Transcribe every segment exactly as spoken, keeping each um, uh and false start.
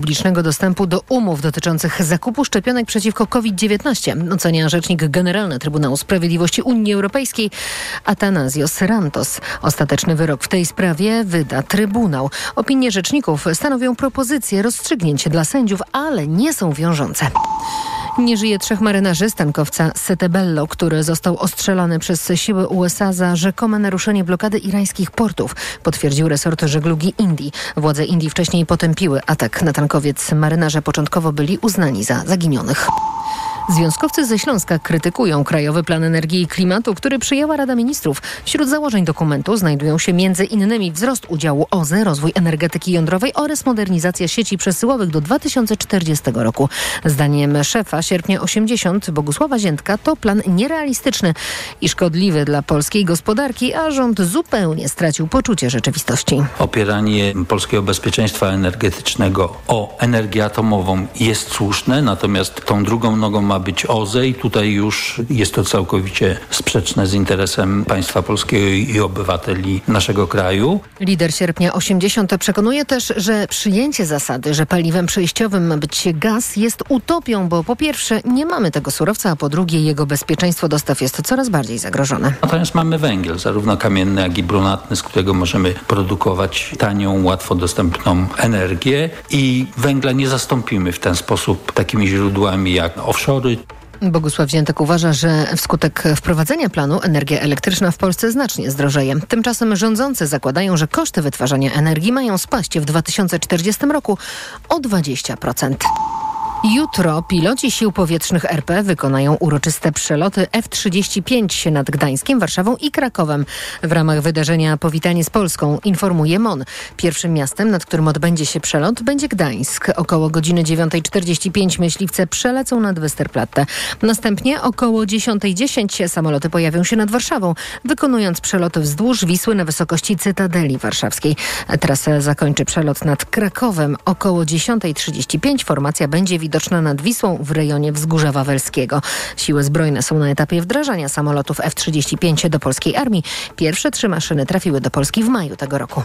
publicznego dostępu do umów dotyczących zakupu szczepionek przeciwko kowid dziewiętnaście, ocenia rzecznik generalny Trybunału Sprawiedliwości Unii Europejskiej Athanasios Rantos. Ostateczny wyrok w tej sprawie wyda Trybunał. Opinie rzeczników stanowią propozycje rozstrzygnięć dla sędziów, ale nie są wiążące. Nie żyje trzech marynarzy z tankowca Setebello, który został ostrzelany przez siły U S A za rzekome naruszenie blokady irańskich portów, potwierdził resort żeglugi Indii. Władze Indii wcześniej potępiły atak na tankowiec. Marynarze początkowo byli uznani za zaginionych. Związkowcy ze Śląska krytykują Krajowy Plan Energii i Klimatu, który przyjęła Rada Ministrów. Wśród założeń dokumentu znajdują się między innymi wzrost udziału O Z E, rozwój energetyki jądrowej oraz modernizacja sieci przesyłowych do dwa tysiące czterdziestego roku. Zdaniem szefa Sierpnia osiemdziesiąt Bogusława Ziętka to plan nierealistyczny i szkodliwy dla polskiej gospodarki, a rząd zupełnie stracił poczucie rzeczywistości. Opieranie polskiego bezpieczeństwa energetycznego o energię atomową jest słuszne, natomiast tą drugą nogą ma być O Z E i tutaj już jest to całkowicie sprzeczne z interesem państwa polskiego i obywateli naszego kraju. Lider Sierpnia osiemdziesiąt przekonuje też, że przyjęcie zasady, że paliwem przejściowym ma być gaz, jest utopią, bo po pierwsze nie mamy tego surowca, a po drugie jego bezpieczeństwo dostaw jest coraz bardziej zagrożone. Natomiast mamy węgiel, zarówno kamienny, jak i brunatny, z którego możemy produkować tanią, łatwo dostępną energię i węgla nie zastąpimy w ten sposób takimi źródłami jak offshore. Bogusław Ziętek uważa, że wskutek wprowadzenia planu energia elektryczna w Polsce znacznie zdrożeje. Tymczasem rządzący zakładają, że koszty wytwarzania energii mają spaść w dwa tysiące czterdziestym roku o dwadzieścia procent. Jutro piloci Sił Powietrznych R P wykonają uroczyste przeloty F trzydzieści pięć nad Gdańskiem, Warszawą i Krakowem. W ramach wydarzenia Powitanie z Polską, informuje M O N. Pierwszym miastem, nad którym odbędzie się przelot, będzie Gdańsk. Około godziny dziewiątej czterdzieści pięć myśliwce przelecą nad Westerplatte. Następnie około dziesiątej dziesięć samoloty pojawią się nad Warszawą, wykonując przelot wzdłuż Wisły na wysokości Cytadeli Warszawskiej. Trasę zakończy przelot nad Krakowem. Około dziesiątej trzydzieści pięć formacja będzie widoczna widoczna nad Wisłą w rejonie Wzgórza Wawelskiego. Siły zbrojne są na etapie wdrażania samolotów F trzydzieści pięć do polskiej armii. Pierwsze trzy maszyny trafiły do Polski w maju tego roku.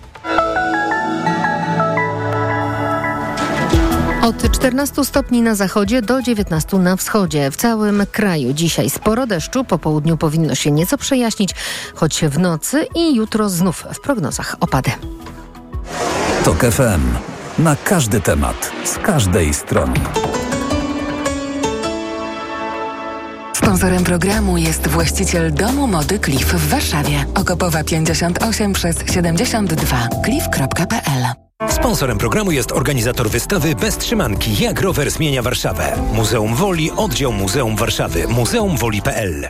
Od czternastu stopni na zachodzie do dziewiętnastu na wschodzie. W całym kraju dzisiaj sporo deszczu. Po południu powinno się nieco przejaśnić, choć w nocy i jutro znów w prognozach opady. TOK F M. Na każdy temat, z każdej strony. Sponsorem programu jest właściciel domu mody Cliff w Warszawie. Okopowa pięćdziesiąt osiem przez siedemdziesiąt dwa. cliff kropka p l. Sponsorem programu jest organizator wystawy Bez trzymanki. Jak rower zmienia Warszawę. Muzeum Woli, oddział Muzeum Warszawy. muzeum woli kropka p l.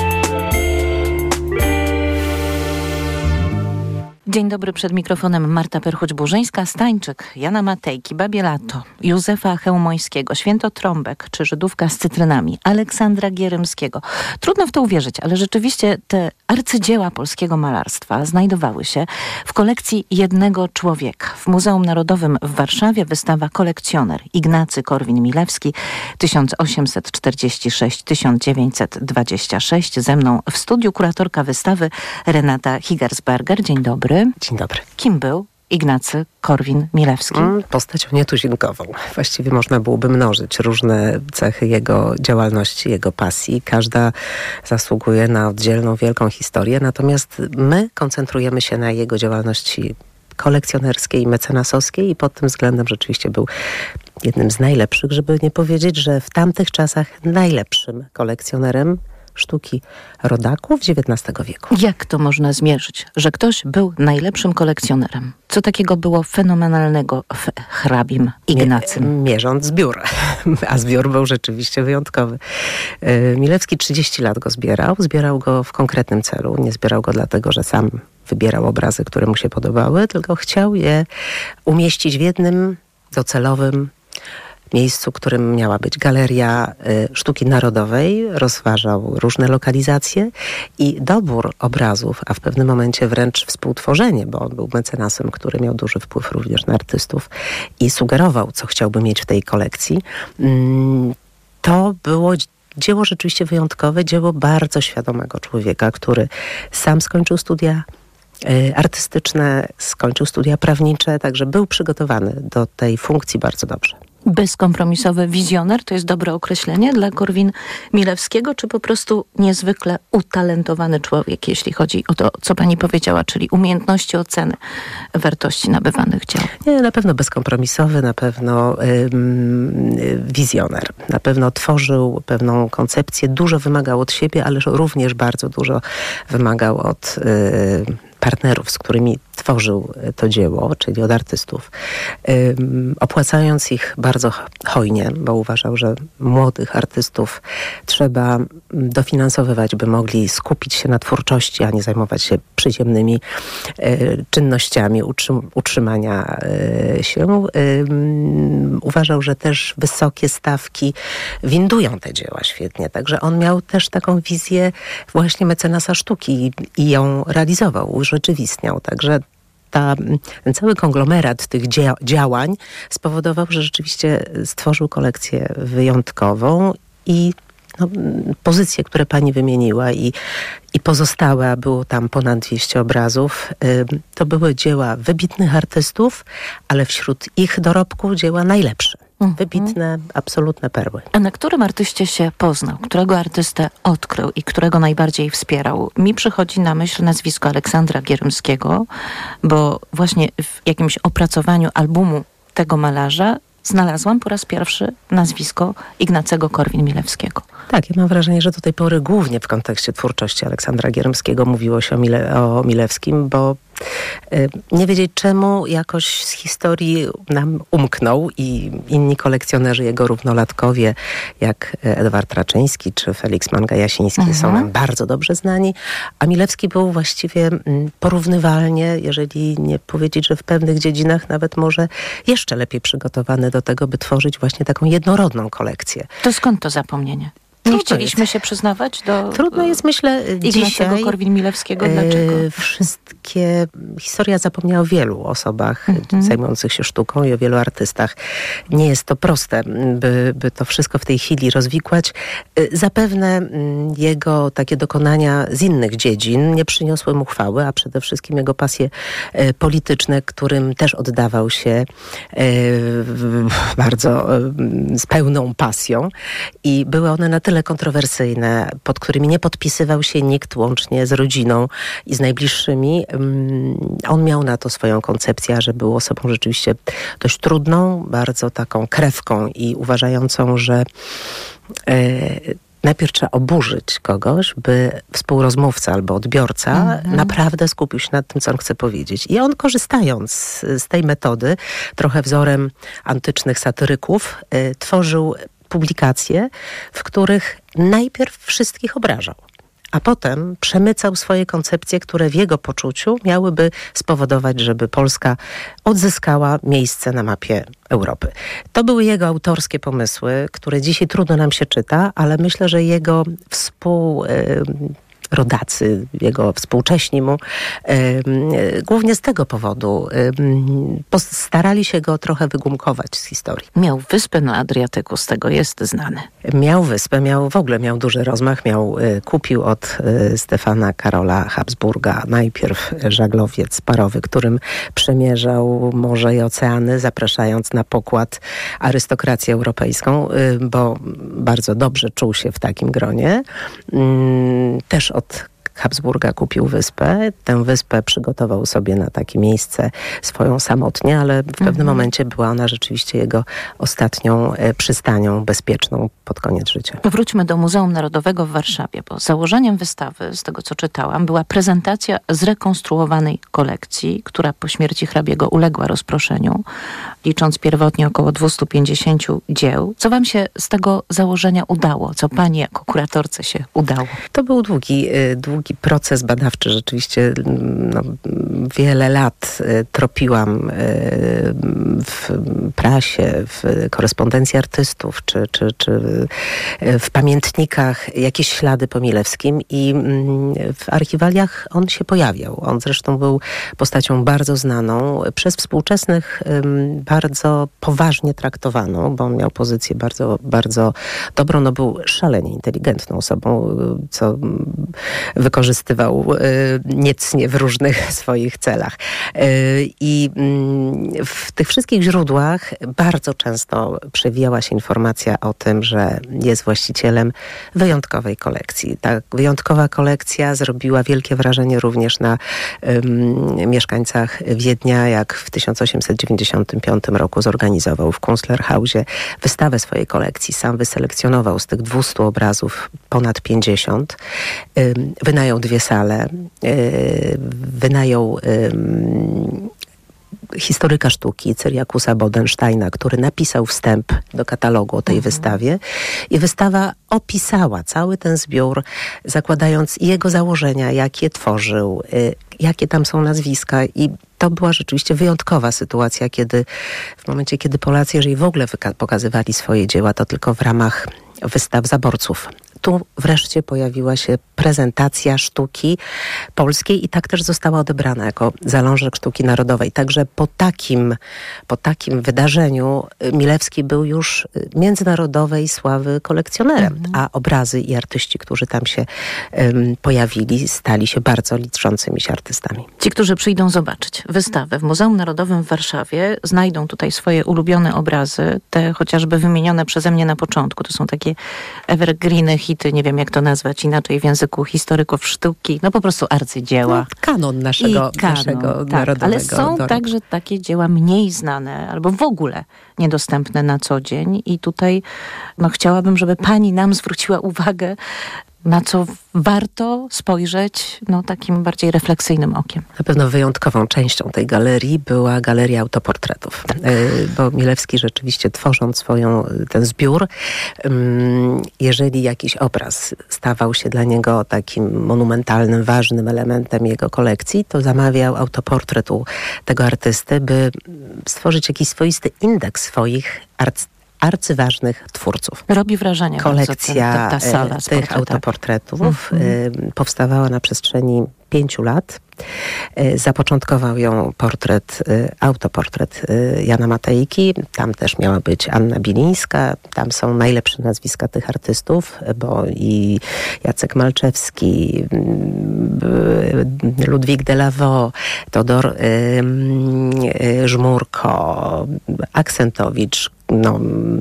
Dzień dobry, przed mikrofonem Marta Perchuć-Burzyńska, Stańczyk, Jana Matejki, Babie Lato, Józefa Chełmońskiego, Święto Trąbek czy Żydówka z cytrynami, Aleksandra Gierymskiego. Trudno w to uwierzyć, ale rzeczywiście te arcydzieła polskiego malarstwa znajdowały się w kolekcji jednego człowieka. W Muzeum Narodowym w Warszawie wystawa Kolekcjoner Ignacy Korwin-Milewski tysiąc osiemset czterdziesty szósty do tysiąc dziewięćset dwudziestego szóstego. Ze mną w studiu kuratorka wystawy Renata Higersberger. Dzień dobry. Dzień dobry. Kim był Ignacy Korwin-Milewski? Postacią nietuzinkową. Właściwie można byłoby mnożyć różne cechy jego działalności, jego pasji. Każda zasługuje na oddzielną, wielką historię. Natomiast my koncentrujemy się na jego działalności kolekcjonerskiej, mecenasowskiej i pod tym względem rzeczywiście był jednym z najlepszych, żeby nie powiedzieć, że w tamtych czasach najlepszym kolekcjonerem sztuki rodaków dziewiętnastego wieku. Jak to można zmierzyć, że ktoś był najlepszym kolekcjonerem? Co takiego było fenomenalnego w hrabim Ignacym? Mierząc zbiór. A zbiór był rzeczywiście wyjątkowy. Milewski trzydzieści lat go zbierał. Zbierał go w konkretnym celu. Nie zbierał go dlatego, że sam wybierał obrazy, które mu się podobały, tylko chciał je umieścić w jednym docelowym miejscu, którym miała być Galeria y, Sztuki Narodowej. Rozważał różne lokalizacje i dobór obrazów, a w pewnym momencie wręcz współtworzenie, bo on był mecenasem, który miał duży wpływ również na artystów i sugerował, co chciałby mieć w tej kolekcji. Mm, to było dzieło rzeczywiście wyjątkowe, dzieło bardzo świadomego człowieka, który sam skończył studia artystyczne, skończył studia prawnicze, także był przygotowany do tej funkcji bardzo dobrze. Bezkompromisowy wizjoner, to jest dobre określenie dla Korwin-Milewskiego, czy po prostu niezwykle utalentowany człowiek, jeśli chodzi o to, co pani powiedziała, czyli umiejętności oceny wartości nabywanych dzieł? Nie, na pewno bezkompromisowy, na pewno ym, wizjoner. Na pewno tworzył pewną koncepcję, dużo wymagał od siebie, ale również bardzo dużo wymagał od y, partnerów, z którymi tworzył to dzieło, czyli od artystów, opłacając ich bardzo hojnie, bo uważał, że młodych artystów trzeba dofinansowywać, by mogli skupić się na twórczości, a nie zajmować się przyziemnymi czynnościami utrzymania się. Uważał, że też wysokie stawki windują te dzieła świetnie, także on miał też taką wizję właśnie mecenasa sztuki i ją realizował, urzeczywistniał, także Ta, ten cały konglomerat tych dzia- działań spowodował, że rzeczywiście stworzył kolekcję wyjątkową i no, pozycje, które pani wymieniła i, i pozostałe, a było tam ponad dwieście obrazów, y, to były dzieła wybitnych artystów, ale wśród ich dorobku dzieła najlepsze. Mhm. Wybitne, absolutne perły. A na którym artyście się poznał? Którego artystę odkrył i którego najbardziej wspierał? Mi przychodzi na myśl nazwisko Aleksandra Gierymskiego, bo właśnie w jakimś opracowaniu albumu tego malarza znalazłam po raz pierwszy nazwisko Ignacego Korwin-Milewskiego. Tak, ja mam wrażenie, że do tej pory głównie w kontekście twórczości Aleksandra Gierymskiego mówiło się o, Mile, o Milewskim, bo y, nie wiedzieć czemu jakoś z historii nam umknął i inni kolekcjonerzy, jego równolatkowie, jak Edward Raczyński czy Felix Manga-Jasiński mhm. są nam bardzo dobrze znani, a Milewski był właściwie mm, porównywalnie, jeżeli nie powiedzieć, że w pewnych dziedzinach nawet może jeszcze lepiej przygotowany do tego, by tworzyć właśnie taką jednorodną kolekcję. To skąd to zapomnienie? Nie chcieliśmy jest. się przyznawać do Trudno jest, myślę, dzisiaj Korwin-Milewskiego. Dlaczego? Wszystkie... Historia zapomniała o wielu osobach mm-hmm. zajmujących się sztuką i o wielu artystach. Nie jest to proste, by, by to wszystko w tej chwili rozwikłać. Zapewne jego takie dokonania z innych dziedzin nie przyniosły mu chwały, a przede wszystkim jego pasje polityczne, którym też oddawał się bardzo z pełną pasją i były one na tyle kontrowersyjne, pod którymi nie podpisywał się nikt, łącznie z rodziną i z najbliższymi. On miał na to swoją koncepcję, że był osobą rzeczywiście dość trudną, bardzo taką krewką i uważającą, że e, najpierw trzeba oburzyć kogoś, by współrozmówca albo odbiorca mm-hmm. naprawdę skupił się nad tym, co on chce powiedzieć. I on, korzystając z, z tej metody, trochę wzorem antycznych satyryków, y, tworzył publikacje, w których najpierw wszystkich obrażał, a potem przemycał swoje koncepcje, które w jego poczuciu miałyby spowodować, żeby Polska odzyskała miejsce na mapie Europy. To były jego autorskie pomysły, które dzisiaj trudno nam się czyta, ale myślę, że jego współ... Yy, rodacy, jego współcześni mu, y, głównie z tego powodu y, starali się go trochę wygumkować z historii. Miał wyspę na Adriatyku, z tego jest znany. Miał wyspę, miał w ogóle miał duży rozmach, miał, y, kupił od y, Stefana Karola Habsburga najpierw żaglowiec parowy, którym przemierzał morze i oceany, zapraszając na pokład arystokrację europejską, y, bo bardzo dobrze czuł się w takim gronie. Y, też od Habsburga kupił wyspę. Tę wyspę przygotował sobie na takie miejsce swoją samotnie, ale w pewnym mhm. momencie była ona rzeczywiście jego ostatnią e, przystanią bezpieczną pod koniec życia. Powróćmy do Muzeum Narodowego w Warszawie, bo założeniem wystawy, z tego co czytałam, była prezentacja zrekonstruowanej kolekcji, która po śmierci hrabiego uległa rozproszeniu, licząc pierwotnie około dwieście pięćdziesiąt dzieł. Co wam się z tego założenia udało? Co pani jako kuratorce się udało? To był długi, długi proces badawczy. Rzeczywiście no, wiele lat tropiłam w prasie, w korespondencji artystów, czy, czy, czy w pamiętnikach jakieś ślady po Milewskim i w archiwaliach on się pojawiał. On zresztą był postacią bardzo znaną, przez współczesnych bardzo poważnie traktowaną, bo on miał pozycję bardzo, bardzo dobrą. No, był szalenie inteligentną osobą, co wykonywał wykorzystywał niecnie w różnych swoich celach. I w tych wszystkich źródłach bardzo często przewijała się informacja o tym, że jest właścicielem wyjątkowej kolekcji. Ta wyjątkowa kolekcja zrobiła wielkie wrażenie również na um, mieszkańcach Wiednia, jak w tysiąc osiemset dziewięćdziesiątym piątym roku zorganizował w Kunstlerhausie wystawę swojej kolekcji. Sam wyselekcjonował z tych dwustu obrazów ponad pięćdziesiąt. Um, wynajął dwie sale. Um, wynajął um, historyka sztuki Cyriakusa Bodensteina, który napisał wstęp do katalogu o tej mhm. wystawie i wystawa opisała cały ten zbiór, zakładając jego założenia, jakie tworzył, y, jakie tam są nazwiska i to była rzeczywiście wyjątkowa sytuacja, kiedy w momencie, kiedy Polacy, jeżeli w ogóle wyka- pokazywali swoje dzieła, to tylko w ramach wystaw zaborców. Tu wreszcie pojawiła się prezentacja sztuki polskiej i tak też została odebrana jako zalążek sztuki narodowej. Także po takim, po takim wydarzeniu Milewski był już międzynarodowej sławy kolekcjonerem, mhm. a obrazy i artyści, którzy tam się um, pojawili, stali się bardzo liczącymi się artystami. Ci, którzy przyjdą zobaczyć wystawę w Muzeum Narodowym w Warszawie, znajdą tutaj swoje ulubione obrazy, te chociażby wymienione przeze mnie na początku. To są takie evergreeny, hity, nie wiem jak to nazwać inaczej w języku historyków sztuki, no po prostu arcydzieła. No, kanon naszego, kanon, naszego tak, narodowego. Ale są dorobku. także takie dzieła mniej znane, albo w ogóle niedostępne na co dzień i tutaj no, chciałabym, żeby pani nam zwróciła uwagę, na co warto spojrzeć no, takim bardziej refleksyjnym okiem. Na pewno wyjątkową częścią tej galerii była galeria autoportretów. Tak. Bo Milewski rzeczywiście tworząc swoją, ten zbiór, jeżeli jakiś obraz stawał się dla niego takim monumentalnym, ważnym elementem jego kolekcji, to zamawiał autoportret u tego artysty, by stworzyć jakiś swoisty indeks swoich artystów, arcyważnych twórców. Robi wrażenie. Kolekcja ta, ta sala tych autoportretów mm-hmm. powstawała na przestrzeni pięciu lat. Zapoczątkował ją portret, autoportret Jana Matejki. Tam też miała być Anna Bilińska. Tam są najlepsze nazwiska tych artystów, bo i Jacek Malczewski, Ludwik Delavaux, Todor Żmurko, Aksentowicz, no,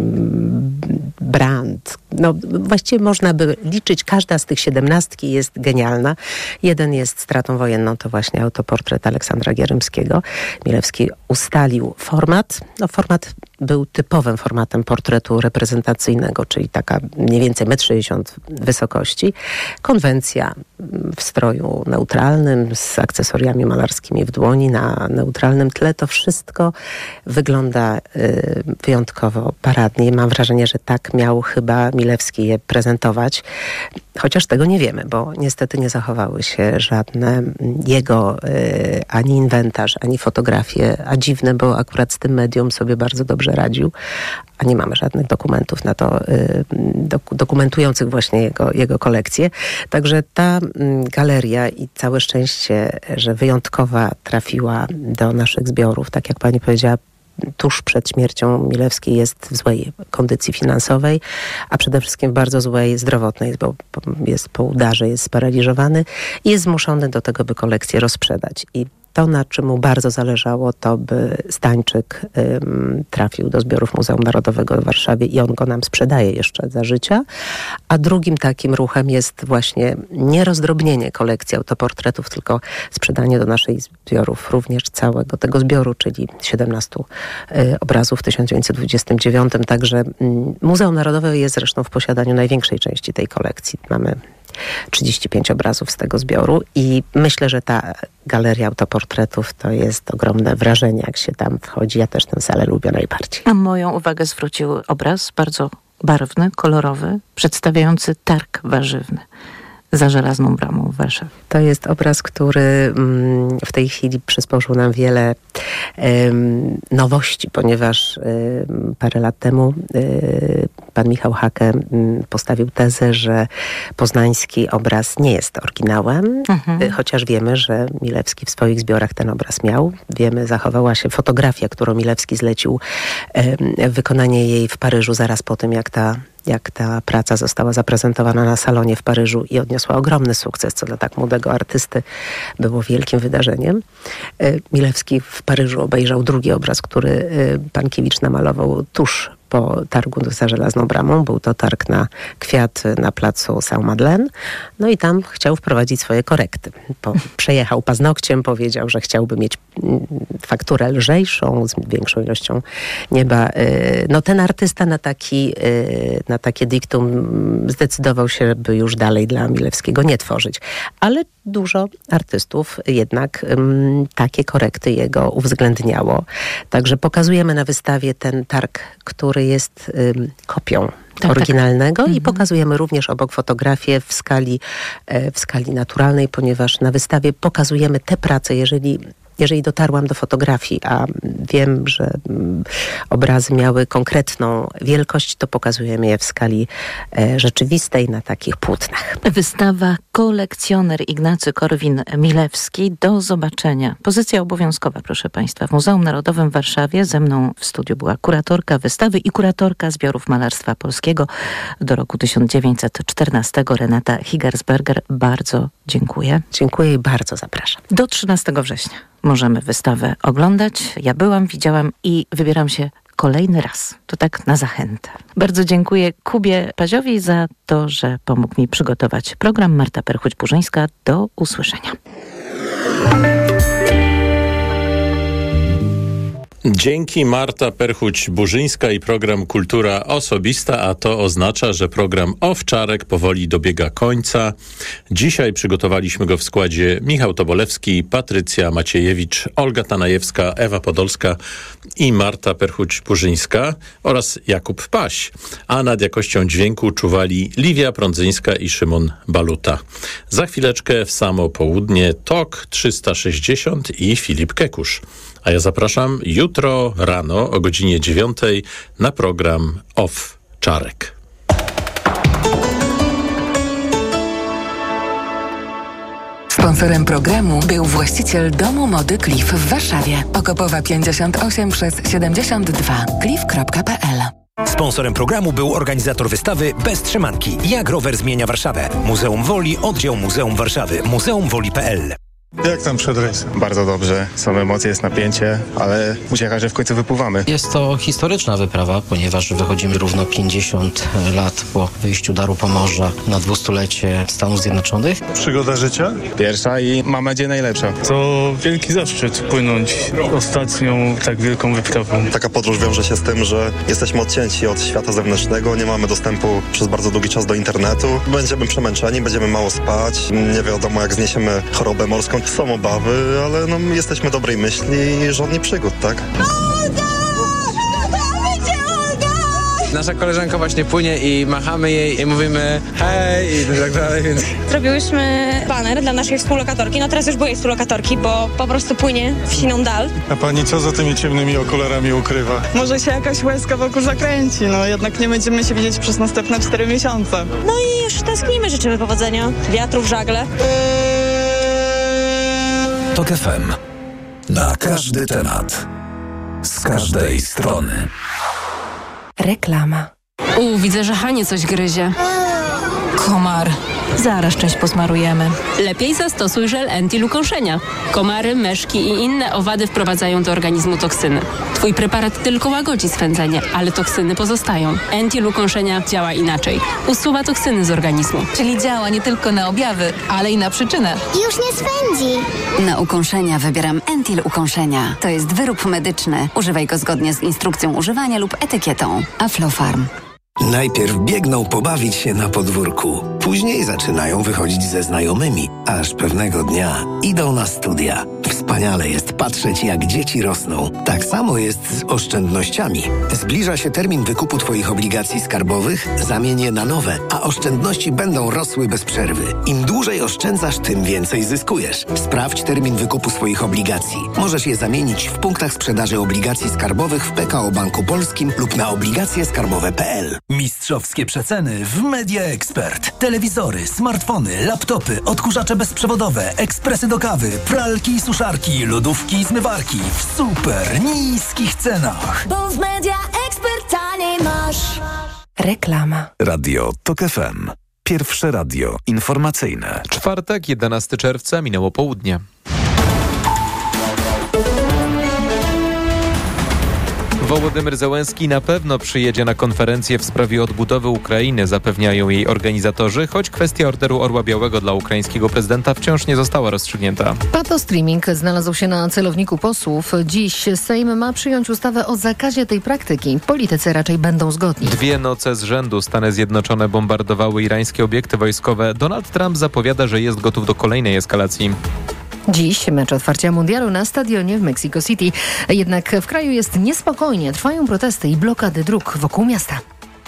Brandt. No, właściwie można by liczyć, każda z tych siedemnastki jest genialna. Jeden jest stratą wojenną, to właśnie autoportret Aleksandra Gierymskiego. Milewski ustalił format. No, format był typowym formatem portretu reprezentacyjnego, czyli taka mniej więcej metr sześćdziesiąt wysokości. Konwencja w stroju neutralnym, z akcesoriami malarskimi w dłoni, na neutralnym tle. To wszystko wygląda y, wyjątkowo paradnie. Mam wrażenie, że tak miał chyba Milewski je prezentować. Chociaż tego nie wiemy, bo niestety nie zachowały się żadne jego y, ani inwentarz, ani fotografie. A dziwne, bo akurat z tym medium sobie bardzo dobrze radził, a nie mamy żadnych dokumentów na to, y, dok- dokumentujących właśnie jego, jego kolekcję. Także ta y, galeria i całe szczęście, że wyjątkowa trafiła do naszych zbiorów, tak jak pani powiedziała, tuż przed śmiercią Milewski jest w złej kondycji finansowej, a przede wszystkim w bardzo złej zdrowotnej, bo jest po udarze, jest sparaliżowany i jest zmuszony do tego, by kolekcję rozprzedać. I to, na czym mu bardzo zależało, to by Stańczyk ym, trafił do zbiorów Muzeum Narodowego w Warszawie i on go nam sprzedaje jeszcze za życia. A drugim takim ruchem jest właśnie nie rozdrobnienie kolekcji autoportretów, tylko sprzedanie do naszych zbiorów również całego tego zbioru, czyli siedemnastu y, obrazów w tysiąc dziewięćset dwudziestym dziewiątym. Także y, Muzeum Narodowe jest zresztą w posiadaniu największej części tej kolekcji. Mamy trzydzieści pięć obrazów z tego zbioru i myślę, że ta galeria autoportretów to jest ogromne wrażenie, jak się tam wchodzi. Ja też tę salę lubię najbardziej. A moją uwagę zwrócił obraz bardzo barwny, kolorowy, przedstawiający targ warzywny za Żelazną Bramą w Warszawie. To jest obraz, który mm, w tej chwili przysporzył nam wiele ym, nowości, ponieważ ym, parę lat temu y, pan Michał Hake postawił tezę, że poznański obraz nie jest oryginałem, mhm. chociaż wiemy, że Milewski w swoich zbiorach ten obraz miał. Wiemy, zachowała się fotografia, którą Milewski zlecił e, wykonanie jej w Paryżu zaraz po tym, jak ta jak ta praca została zaprezentowana na salonie w Paryżu i odniosła ogromny sukces, co dla tak młodego artysty było wielkim wydarzeniem. Milewski w Paryżu obejrzał drugi obraz, który Pankiewicz namalował tuż po targu za Żelazną Bramą. Był to targ na kwiat na placu Saint-Madeleine. No i tam chciał wprowadzić swoje korekty. Po, przejechał paznokciem, powiedział, że chciałby mieć fakturę lżejszą, z większą ilością nieba. No ten artysta na, taki, na takie diktum zdecydował się, by już dalej dla Milewskiego nie tworzyć. Ale dużo artystów jednak um, takie korekty jego uwzględniało. Także pokazujemy na wystawie ten targ, który jest um, kopią tak, oryginalnego tak. i mhm. pokazujemy również obok fotografię w skali, e, w skali naturalnej, ponieważ na wystawie pokazujemy te prace, jeżeli Jeżeli dotarłam do fotografii, a wiem, że mm, obrazy miały konkretną wielkość, to pokazujemy je w skali e, rzeczywistej na takich płótnach. Wystawa Kolekcjoner Ignacy Korwin-Milewski. Do zobaczenia. Pozycja obowiązkowa, proszę Państwa, w Muzeum Narodowym w Warszawie. Ze mną w studiu była kuratorka wystawy i kuratorka zbiorów malarstwa polskiego do roku tysiąc dziewięćset czternastego Renata Higersberger. Bardzo dziękuję. Dziękuję i bardzo zapraszam. Do trzynastego września możemy wystawę oglądać. Ja byłam, widziałam i wybieram się kolejny raz. To tak na zachętę. Bardzo dziękuję Kubie Paziowi za to, że pomógł mi przygotować program. Marta Perchuć-Burzyńska. Do usłyszenia. Dzięki. Marta Perchuć-Burzyńska i program Kultura Osobista, a to oznacza, że program Owczarek powoli dobiega końca. Dzisiaj przygotowaliśmy go w składzie Michał Tobolewski, Patrycja Maciejewicz, Olga Tanajewska, Ewa Podolska i Marta Perchuć-Burzyńska oraz Jakub Paś. A nad jakością dźwięku czuwali Liwia Prądzyńska i Szymon Baluta. Za chwileczkę w samo południe Tok trzysta sześćdziesiąt i Filip Kekusz. A ja zapraszam jutro rano o godzinie dziewiątej na program Owczarek. Sponsorem programu był właściciel Domu Mody Cliff w Warszawie. Okopowa pięćdziesiąt osiem przez siedemdziesiąt dwa. cliff kropka p l. Sponsorem programu był organizator wystawy Bez trzymanki. Jak rower zmienia Warszawę. Muzeum Woli, oddział Muzeum Warszawy. muzeum woli kropka p l. Jak tam przed rejsem? Bardzo dobrze. Są emocje, jest napięcie, ale uciecha, że w końcu wypływamy. Jest to historyczna wyprawa, ponieważ wychodzimy równo pięćdziesiąt lat po wyjściu Daru Pomorza na dwustulecie Stanów Zjednoczonych. Przygoda życia? Pierwsza i mam nadzieję najlepsza. To wielki zaszczyt płynąć ostatnią tak wielką wyprawą. Taka podróż wiąże się z tym, że jesteśmy odcięci od świata zewnętrznego, nie mamy dostępu przez bardzo długi czas do internetu. Będziemy przemęczeni, będziemy mało spać, nie wiadomo jak zniesiemy chorobę morską. Są obawy, ale no, jesteśmy dobrej myśli i żadnych przygód, tak? Olga! Kochamy cię, Olga! Nasza koleżanka właśnie płynie i machamy jej i mówimy hej i tak dalej, więc... Zrobiłyśmy baner dla naszej współlokatorki, no teraz już byłej współlokatorki, bo po prostu płynie w siną dal. A pani co za tymi ciemnymi okularami ukrywa? Może się jakaś łezka wokół zakręci, no jednak nie będziemy się widzieć przez następne cztery miesiące. No i już tęsknimy, życzymy powodzenia, wiatru w żagle. Tok F M. Na każdy temat. Z każdej strony. Reklama. U, widzę, że Hanie coś gryzie. Komar. Zaraz część posmarujemy. Lepiej zastosuj żel anti-lukąszenia. Komary, myszki i inne owady wprowadzają do organizmu toksyny. Twój preparat tylko łagodzi swędzenie, ale toksyny pozostają. Anti-lukąszenia działa inaczej. Usuwa toksyny z organizmu. Czyli działa nie tylko na objawy, ale i na przyczynę. Już nie swędzi. Na ukąszenia wybieram Entil Ukąszenia. To jest wyrób medyczny. Używaj go zgodnie z instrukcją używania lub etykietą. Aflofarm. Najpierw biegną pobawić się na podwórku. Później zaczynają wychodzić ze znajomymi, aż pewnego dnia idą na studia. Wspaniale jest patrzeć, jak dzieci rosną. Tak samo jest z oszczędnościami. Zbliża się termin wykupu Twoich obligacji skarbowych, zamień je na nowe, a oszczędności będą rosły bez przerwy. Im dłużej oszczędzasz, tym więcej zyskujesz. Sprawdź termin wykupu swoich obligacji. Możesz je zamienić w punktach sprzedaży obligacji skarbowych w P K O Banku Polskim lub na obligacje skarbowe kropka p l. Mistrzowskie przeceny w Media Expert. Telewizory, smartfony, laptopy, odkurzacze bezprzewodowe, ekspresy do kawy, pralki i suszarki, lodówki i zmywarki w super niskich cenach. Bo w Media Expert taniej masz. Reklama. Radio Tok F M. Pierwsze radio informacyjne. Czwartek, jedenastego czerwca, minęło południe. Wołodymyr Zełenski na pewno przyjedzie na konferencję w sprawie odbudowy Ukrainy, zapewniają jej organizatorzy, choć kwestia Orderu Orła Białego dla ukraińskiego prezydenta wciąż nie została rozstrzygnięta. Patostreaming znalazł się na celowniku posłów. Dziś Sejm ma przyjąć ustawę o zakazie tej praktyki. Politycy raczej będą zgodni. Dwie noce z rzędu Stany Zjednoczone bombardowały irańskie obiekty wojskowe. Donald Trump zapowiada, że jest gotów do kolejnej eskalacji. Dziś mecz otwarcia mundialu na stadionie w Mexico City. Jednak w kraju jest niespokojnie. Trwają protesty i blokady dróg wokół miasta.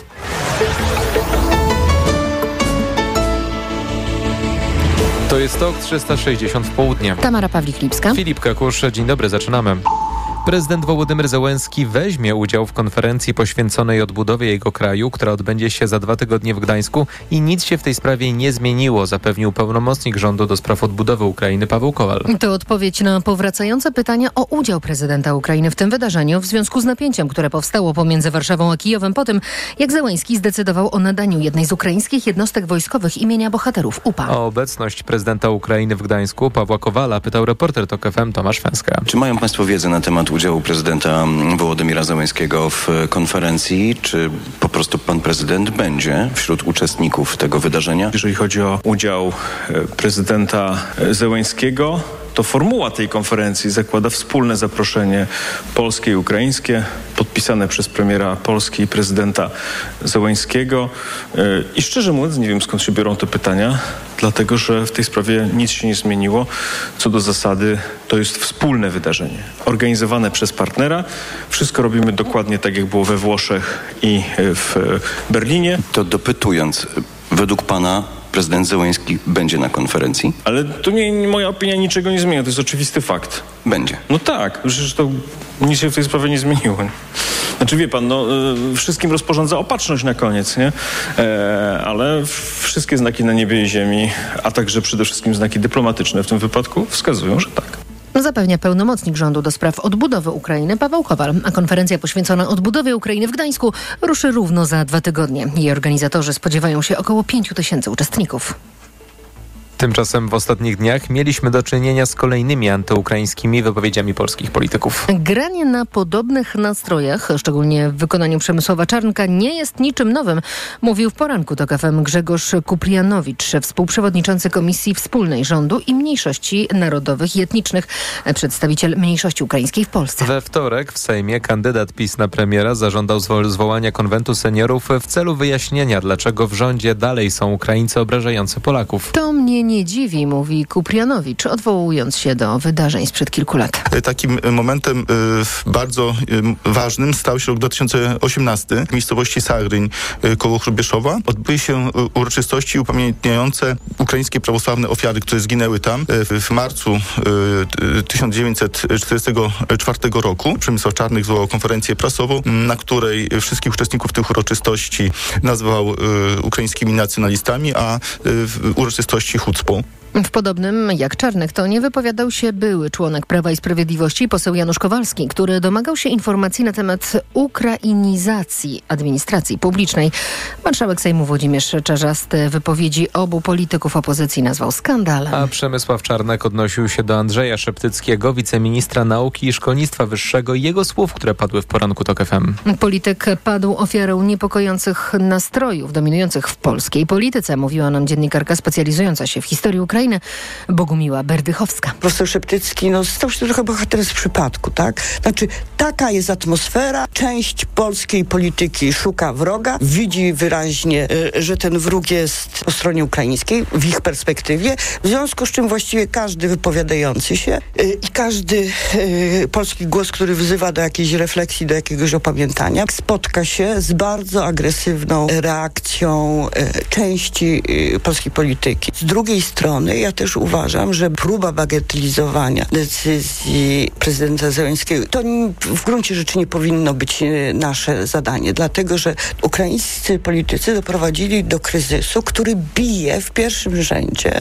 To jest TOK trzysta sześćdziesiąt w południe. Tamara Pawlik-Lipska. Filip Kakusz, dzień dobry, zaczynamy. Prezydent Wołodymyr Zełenski weźmie udział w konferencji poświęconej odbudowie jego kraju, która odbędzie się za dwa tygodnie w Gdańsku i nic się w tej sprawie nie zmieniło, zapewnił pełnomocnik rządu do spraw odbudowy Ukrainy Paweł Kowal. To odpowiedź na powracające pytania o udział prezydenta Ukrainy w tym wydarzeniu w związku z napięciem, które powstało pomiędzy Warszawą a Kijowem po tym, jak Zełenski zdecydował o nadaniu jednej z ukraińskich jednostek wojskowych imienia bohaterów U P A. O obecność prezydenta Ukrainy w Gdańsku Pawła Kowala pytał reporter TOK F M Tomasz Fęska. Czy mają państwo wiedzę na temat udziału prezydenta Wołodymyra Zełenskiego w konferencji, czy po prostu pan prezydent będzie wśród uczestników tego wydarzenia? Jeżeli chodzi o udział prezydenta Zełenskiego, to formuła tej konferencji zakłada wspólne zaproszenie polskie i ukraińskie, podpisane przez premiera Polski i prezydenta Zełenskiego. I szczerze mówiąc, nie wiem, skąd się biorą te pytania, dlatego że w tej sprawie nic się nie zmieniło. Co do zasady, to jest wspólne wydarzenie, organizowane przez partnera. Wszystko robimy dokładnie tak, jak było we Włoszech i w Berlinie. To dopytując, według pana prezydent Zełenski będzie na konferencji? Ale to nie, moja opinia niczego nie zmienia, to jest oczywisty fakt. Będzie. No tak, przecież to nic się w tej sprawie nie zmieniło. Znaczy wie pan, no wszystkim rozporządza opatrzność na koniec, nie? E, ale wszystkie znaki na niebie i ziemi, a także przede wszystkim znaki dyplomatyczne w tym wypadku wskazują, że tak. Zapewnia pełnomocnik rządu do spraw odbudowy Ukrainy Paweł Kowal. A konferencja poświęcona odbudowie Ukrainy w Gdańsku ruszy równo za dwa tygodnie. Jej organizatorzy spodziewają się około pięciu tysięcy uczestników. Tymczasem w ostatnich dniach mieliśmy do czynienia z kolejnymi antyukraińskimi wypowiedziami polskich polityków. Granie na podobnych nastrojach, szczególnie w wykonaniu Przemysława Czarnka, nie jest niczym nowym, mówił w poranku TOK F M Grzegorz Kuprianowicz, współprzewodniczący Komisji Wspólnej Rządu i Mniejszości Narodowych i Etnicznych, przedstawiciel mniejszości ukraińskiej w Polsce. We wtorek w Sejmie kandydat PiS na premiera zażądał zwołania konwentu seniorów w celu wyjaśnienia, dlaczego w rządzie dalej są Ukraińcy obrażający Polaków. To mnie nie dziwi, mówi Kuprianowicz, odwołując się do wydarzeń sprzed kilku lat. Takim momentem y, bardzo y, ważnym stał się rok dwa tysiące osiemnasty. W miejscowości Sagryń y, koło Hrubieszowa odbyły się y, uroczystości upamiętniające ukraińskie prawosławne ofiary, które zginęły tam. Y, w marcu y, tysiąc dziewięćset czterdziestego czwartego roku Przemysław Czarnek zwołał konferencję prasową, na której wszystkich uczestników tych uroczystości nazwał y, ukraińskimi nacjonalistami, a y, w uroczystości chucpą. W podobnym jak Czarnek to nie wypowiadał się były członek Prawa i Sprawiedliwości poseł Janusz Kowalski, który domagał się informacji na temat ukrainizacji administracji publicznej. Marszałek Sejmu Włodzimierz Czarzasty wypowiedzi obu polityków opozycji nazwał skandalem. A Przemysław Czarnek odnosił się do Andrzeja Szeptyckiego, wiceministra nauki i szkolnictwa wyższego i jego słów, które padły w poranku TOK F M. Polityk padł ofiarą niepokojących nastrojów dominujących w polskiej polityce, mówiła nam dziennikarka specjalizująca się w historii Ukrainy Bogumiła Berdychowska. Profesor Szeptycki no, stał się trochę bohaterem z przypadku, tak? Znaczy, taka jest atmosfera. Część polskiej polityki szuka wroga, widzi wyraźnie, y, że ten wróg jest po stronie ukraińskiej, w ich perspektywie, w związku z czym właściwie każdy wypowiadający się y, i każdy y, polski głos, który wzywa do jakiejś refleksji, do jakiegoś opamiętania, spotka się z bardzo agresywną reakcją y, części y, polskiej polityki. Z drugiej strony ale ja też uważam, że próba bagatelizowania decyzji prezydenta Zełenskiego to w gruncie rzeczy nie powinno być nasze zadanie, dlatego że ukraińscy politycy doprowadzili do kryzysu, który bije w pierwszym rzędzie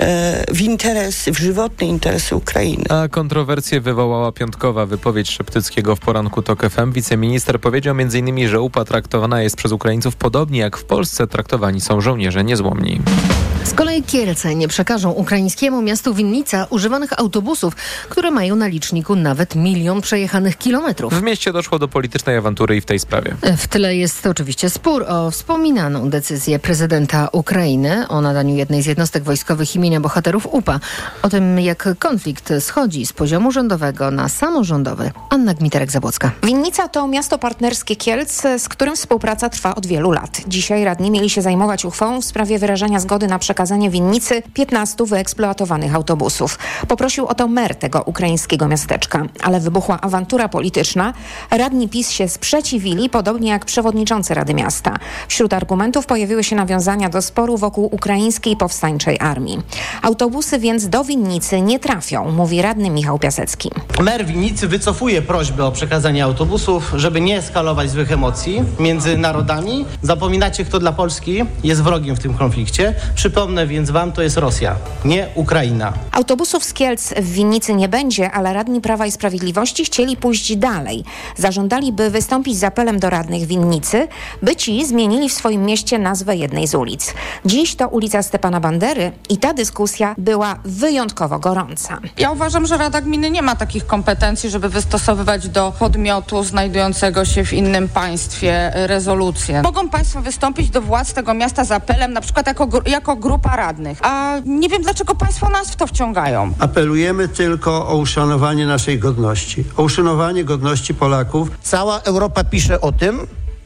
e, w interesy, w żywotne interesy Ukrainy. A kontrowersję wywołała piątkowa wypowiedź Szeptyckiego w poranku TOK F M. Wiceminister powiedział między innymi, że U P A traktowana jest przez Ukraińców podobnie jak w Polsce traktowani są żołnierze niezłomni. Z kolei Kielce nie przekażą ukraińskiemu miastu Winnica używanych autobusów, które mają na liczniku nawet milion przejechanych kilometrów. W mieście doszło do politycznej awantury i w tej sprawie. W tle jest oczywiście spór o wspominaną decyzję prezydenta Ukrainy o nadaniu jednej z jednostek wojskowych imienia bohaterów U P A. O tym, jak konflikt schodzi z poziomu rządowego na samorządowy. Anna Gmiterek-Zabłocka. Winnica to miasto partnerskie Kielc, z którym współpraca trwa od wielu lat. Dzisiaj radni mieli się zajmować uchwałą w sprawie wyrażania zgody na przekazanie Winnicy piętnastu wyeksploatowanych autobusów. Poprosił o to mer tego ukraińskiego miasteczka, ale wybuchła awantura polityczna. Radni PiS się sprzeciwili, podobnie jak przewodniczący Rady Miasta. Wśród argumentów pojawiły się nawiązania do sporu wokół ukraińskiej powstańczej armii. Autobusy więc do Winnicy nie trafią, mówi radny Michał Piasecki. Mer Winnicy wycofuje prośbę o przekazanie autobusów, żeby nie eskalować złych emocji między narodami. Zapominacie, kto dla Polski jest wrogiem w tym konflikcie. Przypomnę więc wam, to jest Rosja, nie Ukraina. Autobusów z Kielc w Winnicy nie będzie, ale radni Prawa i Sprawiedliwości chcieli pójść dalej. Zażądali, by wystąpić z apelem do radnych Winnicy, by ci zmienili w swoim mieście nazwę jednej z ulic. Dziś to ulica Stepana Bandery i ta dyskusja była wyjątkowo gorąca. Ja uważam, że Rada Gminy nie ma takich kompetencji, żeby wystosowywać do podmiotu znajdującego się w innym państwie rezolucję. Mogą państwo wystąpić do władz tego miasta z apelem, na przykład jako, jako grupa radnych. A nie wiem, dlaczego państwo nas w to wciągają. Apelujemy tylko o uszanowanie naszej godności, o uszanowanie godności Polaków. Cała Europa pisze o tym,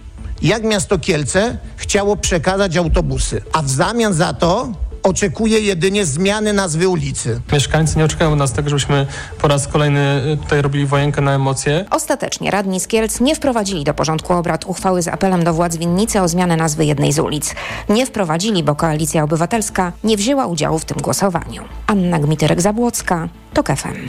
jak miasto Kielce chciało przekazać autobusy, a w zamian za to oczekuje jedynie zmiany nazwy ulicy. Mieszkańcy nie oczekują od nas tego, żebyśmy po raz kolejny tutaj robili wojenkę na emocje. Ostatecznie radni z Kielc nie wprowadzili do porządku obrad uchwały z apelem do władz Winnicy o zmianę nazwy jednej z ulic. Nie wprowadzili, bo Koalicja Obywatelska nie wzięła udziału w tym głosowaniu. Anna Gmiterek-Zabłocka, TOK F M.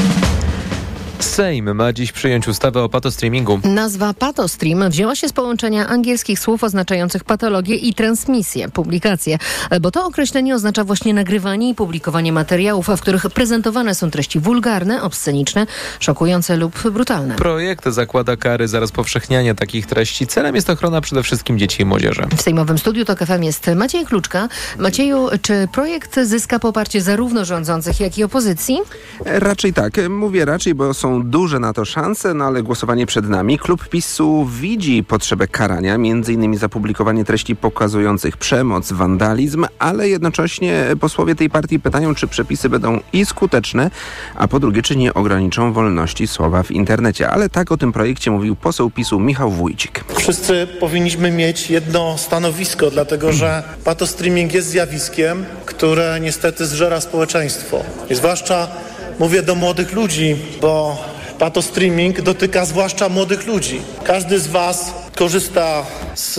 Sejm ma dziś przyjąć ustawę o patostreamingu. Nazwa patostream wzięła się z połączenia angielskich słów oznaczających patologię i transmisję, publikację, bo to określenie oznacza właśnie nagrywanie i publikowanie materiałów, w których prezentowane są treści wulgarne, obsceniczne, szokujące lub brutalne. Projekt zakłada kary za rozpowszechnianie takich treści. Celem jest ochrona przede wszystkim dzieci i młodzieży. W sejmowym studiu TOK F M jest Maciej Kluczka. Macieju, czy projekt zyska poparcie zarówno rządzących, jak i opozycji? Raczej tak. Mówię raczej, bo są duże na to szanse, no ale głosowanie przed nami. Klub PiSu widzi potrzebę karania, między innymi za publikowanie treści pokazujących przemoc, wandalizm, ale jednocześnie posłowie tej partii pytają, czy przepisy będą i skuteczne, a po drugie, czy nie ograniczą wolności słowa w internecie. Ale tak o tym projekcie mówił poseł PiSu Michał Wójcik. Wszyscy powinniśmy mieć jedno stanowisko, dlatego że patostreaming jest zjawiskiem, które niestety zżera społeczeństwo. I zwłaszcza mówię do młodych ludzi, bo patostreaming dotyka zwłaszcza młodych ludzi. Każdy z was korzysta z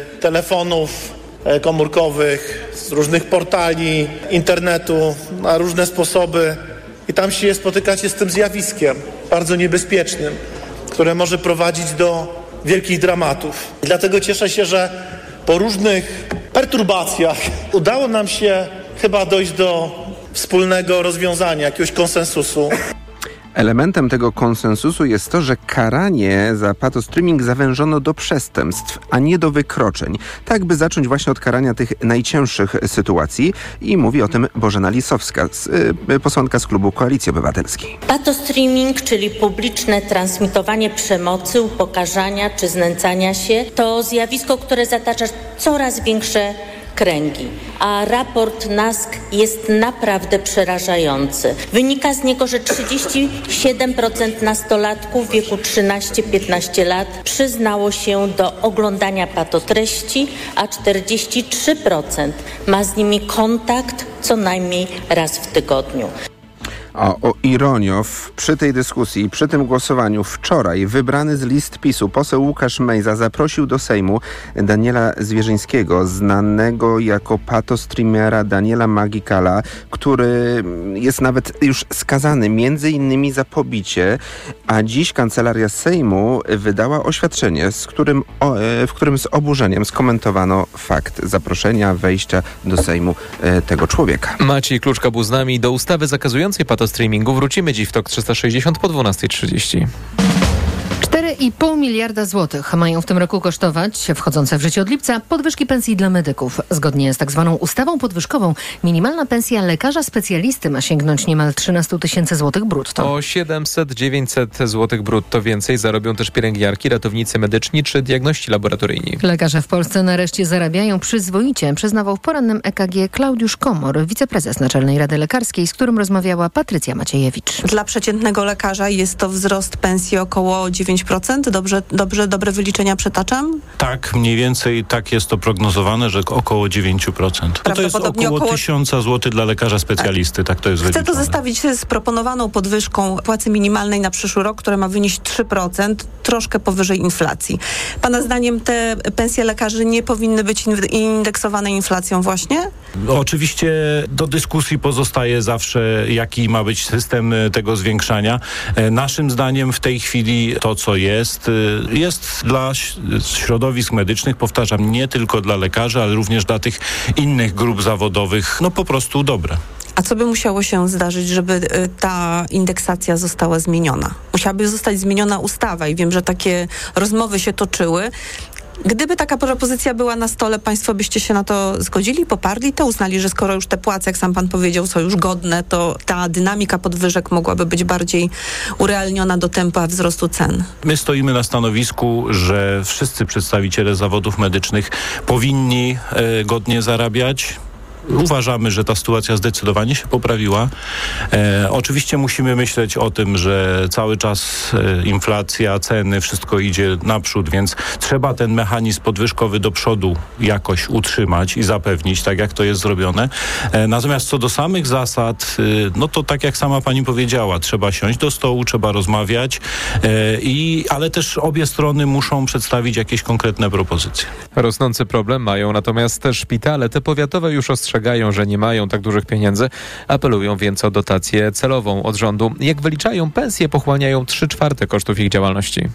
telefonów komórkowych, z różnych portali, internetu na różne sposoby i tam się spotykacie z tym zjawiskiem bardzo niebezpiecznym, które może prowadzić do wielkich dramatów. I dlatego cieszę się, że po różnych perturbacjach udało nam się chyba dojść do wspólnego rozwiązania, jakiegoś konsensusu. Elementem tego konsensusu jest to, że karanie za patostreaming zawężono do przestępstw, a nie do wykroczeń. Tak, by zacząć właśnie od karania tych najcięższych sytuacji. I mówi o tym Bożena Lisowska, posłanka z klubu Koalicji Obywatelskiej. Patostreaming, czyli publiczne transmitowanie przemocy, upokarzania czy znęcania się, to zjawisko, które zatacza coraz większe kręgi, a raport N A S K jest naprawdę przerażający. Wynika z niego, że trzydzieści siedem procent nastolatków w wieku trzynaście piętnaście lat przyznało się do oglądania patotreści, a czterdzieści trzy procent ma z nimi kontakt co najmniej raz w tygodniu. A o ironio, przy tej dyskusji, przy tym głosowaniu wczoraj wybrany z list PiSu poseł Łukasz Mejza zaprosił do Sejmu Daniela Zwierzyńskiego, znanego jako patostreamera Daniela Magikala, który jest nawet już skazany między innymi za pobicie, a dziś Kancelaria Sejmu wydała oświadczenie, z którym, o, w którym z oburzeniem skomentowano fakt zaproszenia, wejścia do Sejmu e, tego człowieka. Maciej Kluczka był z nami. Do ustawy zakazującej patostreamingu wrócimy dziś w Tok trzysta sześćdziesiąt po dwunasta trzydzieści. cztery i pół miliarda złotych mają w tym roku kosztować wchodzące w życie od lipca podwyżki pensji dla medyków. Zgodnie z tak zwaną ustawą podwyżkową minimalna pensja lekarza specjalisty ma sięgnąć niemal trzynaście tysięcy złotych brutto. O siedemset dziewięćset złotych brutto więcej zarobią też pielęgniarki, ratownicy medyczni czy diagności laboratoryjni. Lekarze w Polsce nareszcie zarabiają przyzwoicie, przyznawał w porannym E K G Klaudiusz Komor, wiceprezes Naczelnej Rady Lekarskiej, z którym rozmawiała Patrycja Maciejewicz. Dla przeciętnego lekarza jest to wzrost pensji około dziewięć procent. Dobrze, dobrze, dobre wyliczenia przytaczam? Tak, mniej więcej tak jest to prognozowane, że około dziewięć procent. No to jest około, około tysiąc złotych dla lekarza specjalisty, tak, tak to jest Chcę wyliczone. to zestawić z proponowaną podwyżką płacy minimalnej na przyszły rok, która ma wynieść trzy procent, troszkę powyżej inflacji. Pana zdaniem te pensje lekarzy nie powinny być indeksowane inflacją właśnie? Oczywiście do dyskusji pozostaje zawsze, jaki ma być system tego zwiększania. Naszym zdaniem w tej chwili to, co jest, jest dla środowisk medycznych, powtarzam, nie tylko dla lekarzy, ale również dla tych innych grup zawodowych, no po prostu dobre. A co by musiało się zdarzyć, żeby ta indeksacja została zmieniona? Musiałaby zostać zmieniona ustawa i wiem, że takie rozmowy się toczyły. Gdyby taka propozycja była na stole, państwo byście się na to zgodzili, poparli to, uznali, że skoro już te płace, jak sam pan powiedział, są już godne, to ta dynamika podwyżek mogłaby być bardziej urealniona do tempa wzrostu cen. My stoimy na stanowisku, że wszyscy przedstawiciele zawodów medycznych powinni e, godnie zarabiać. Uważamy, że ta sytuacja zdecydowanie się poprawiła. E, oczywiście musimy myśleć o tym, że cały czas e, inflacja, ceny, wszystko idzie naprzód, więc trzeba ten mechanizm podwyżkowy do przodu jakoś utrzymać i zapewnić, tak jak to jest zrobione. E, natomiast co do samych zasad, e, no to tak jak sama pani powiedziała, trzeba siąść do stołu, trzeba rozmawiać, e, i, ale też obie strony muszą przedstawić jakieś konkretne propozycje. Rosnący problem mają natomiast te szpitale. Te powiatowe już ostrzegają, że nie mają tak dużych pieniędzy. Apelują więc o dotację celową od rządu. Jak wyliczają, pensje pochłaniają trzy czwarte kosztów ich działalności.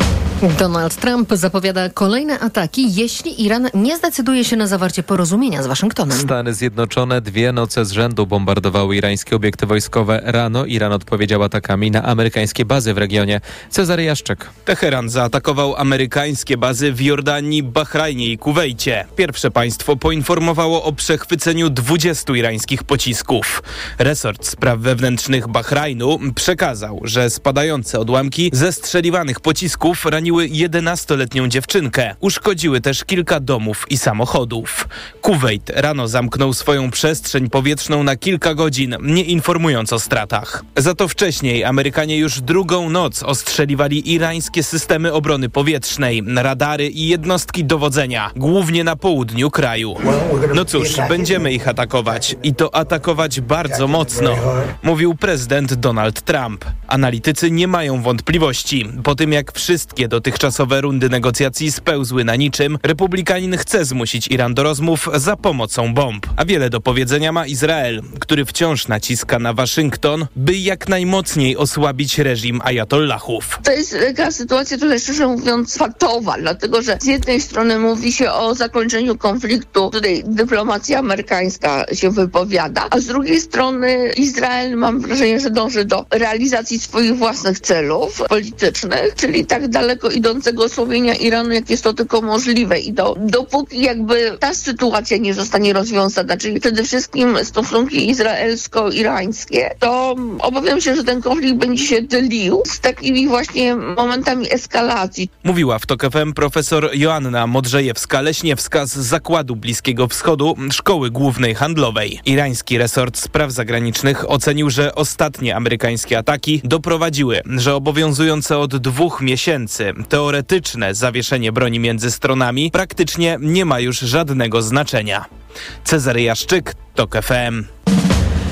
Donald Trump zapowiada kolejne ataki, jeśli Iran nie zdecyduje się na zawarcie porozumienia z Waszyngtonem. Stany Zjednoczone dwie noce z rzędu bombardowały irańskie obiekty wojskowe. Rano Iran odpowiedział atakami na amerykańskie bazy w regionie. Cezary Jaszczek. Teheran zaatakował amerykańskie bazy w Jordanii, Bahrajnie i Kuwejcie. Pierwsze państwo poinformowało o przechwyceniu dwudziestu irańskich pocisków. Resort Spraw Wewnętrznych Bahrajnu przekazał, że spadające odłamki zestrzeliwanych pocisków raniły jedenastoletnią dziewczynkę. Uszkodziły też kilka domów i samochodów. Kuwejt rano zamknął swoją przestrzeń powietrzną na kilka godzin, nie informując o stratach. Za to wcześniej Amerykanie już drugą noc ostrzeliwali irańskie systemy obrony powietrznej, radary i jednostki dowodzenia, głównie na południu kraju. No cóż, będziemy ich atakować i to atakować bardzo mocno, mówił prezydent Donald Trump. Analitycy nie mają wątpliwości. Po tym jak wszystkie dotychczasowe rundy negocjacji spełzły na niczym, republikanin chce zmusić Iran do rozmów za pomocą bomb. A wiele do powiedzenia ma Izrael, który wciąż naciska na Waszyngton, by jak najmocniej osłabić reżim ajatollahów. To jest taka sytuacja trochę, szczerze mówiąc, faktowa, dlatego że z jednej strony mówi się o zakończeniu konfliktu, tutaj dyplomacja amerykańska się wypowiada, a z drugiej strony Izrael, mam wrażenie, że dąży do realizacji swoich własnych celów politycznych, czyli tak daleko idącego osłabienia Iranu, jak jest to tylko możliwe. I do, dopóki jakby ta sytuacja nie zostanie rozwiązana, czyli przede wszystkim stosunki izraelsko-irańskie, to obawiam się, że ten konflikt będzie się dylił z takimi właśnie momentami eskalacji. Mówiła w Tok F M profesor Joanna Modrzejewska-Leśniewska z Zakładu Bliskiego Wschodu Szkoły Głównej Handlowej. Irański resort spraw zagranicznych ocenił, że ostatnie amerykańskie ataki doprowadziły, że obowiązujące od dwóch miesięcy teoretyczne zawieszenie broni między stronami praktycznie nie ma już żadnego znaczenia. Cezary Jaszczyk, Tok F M.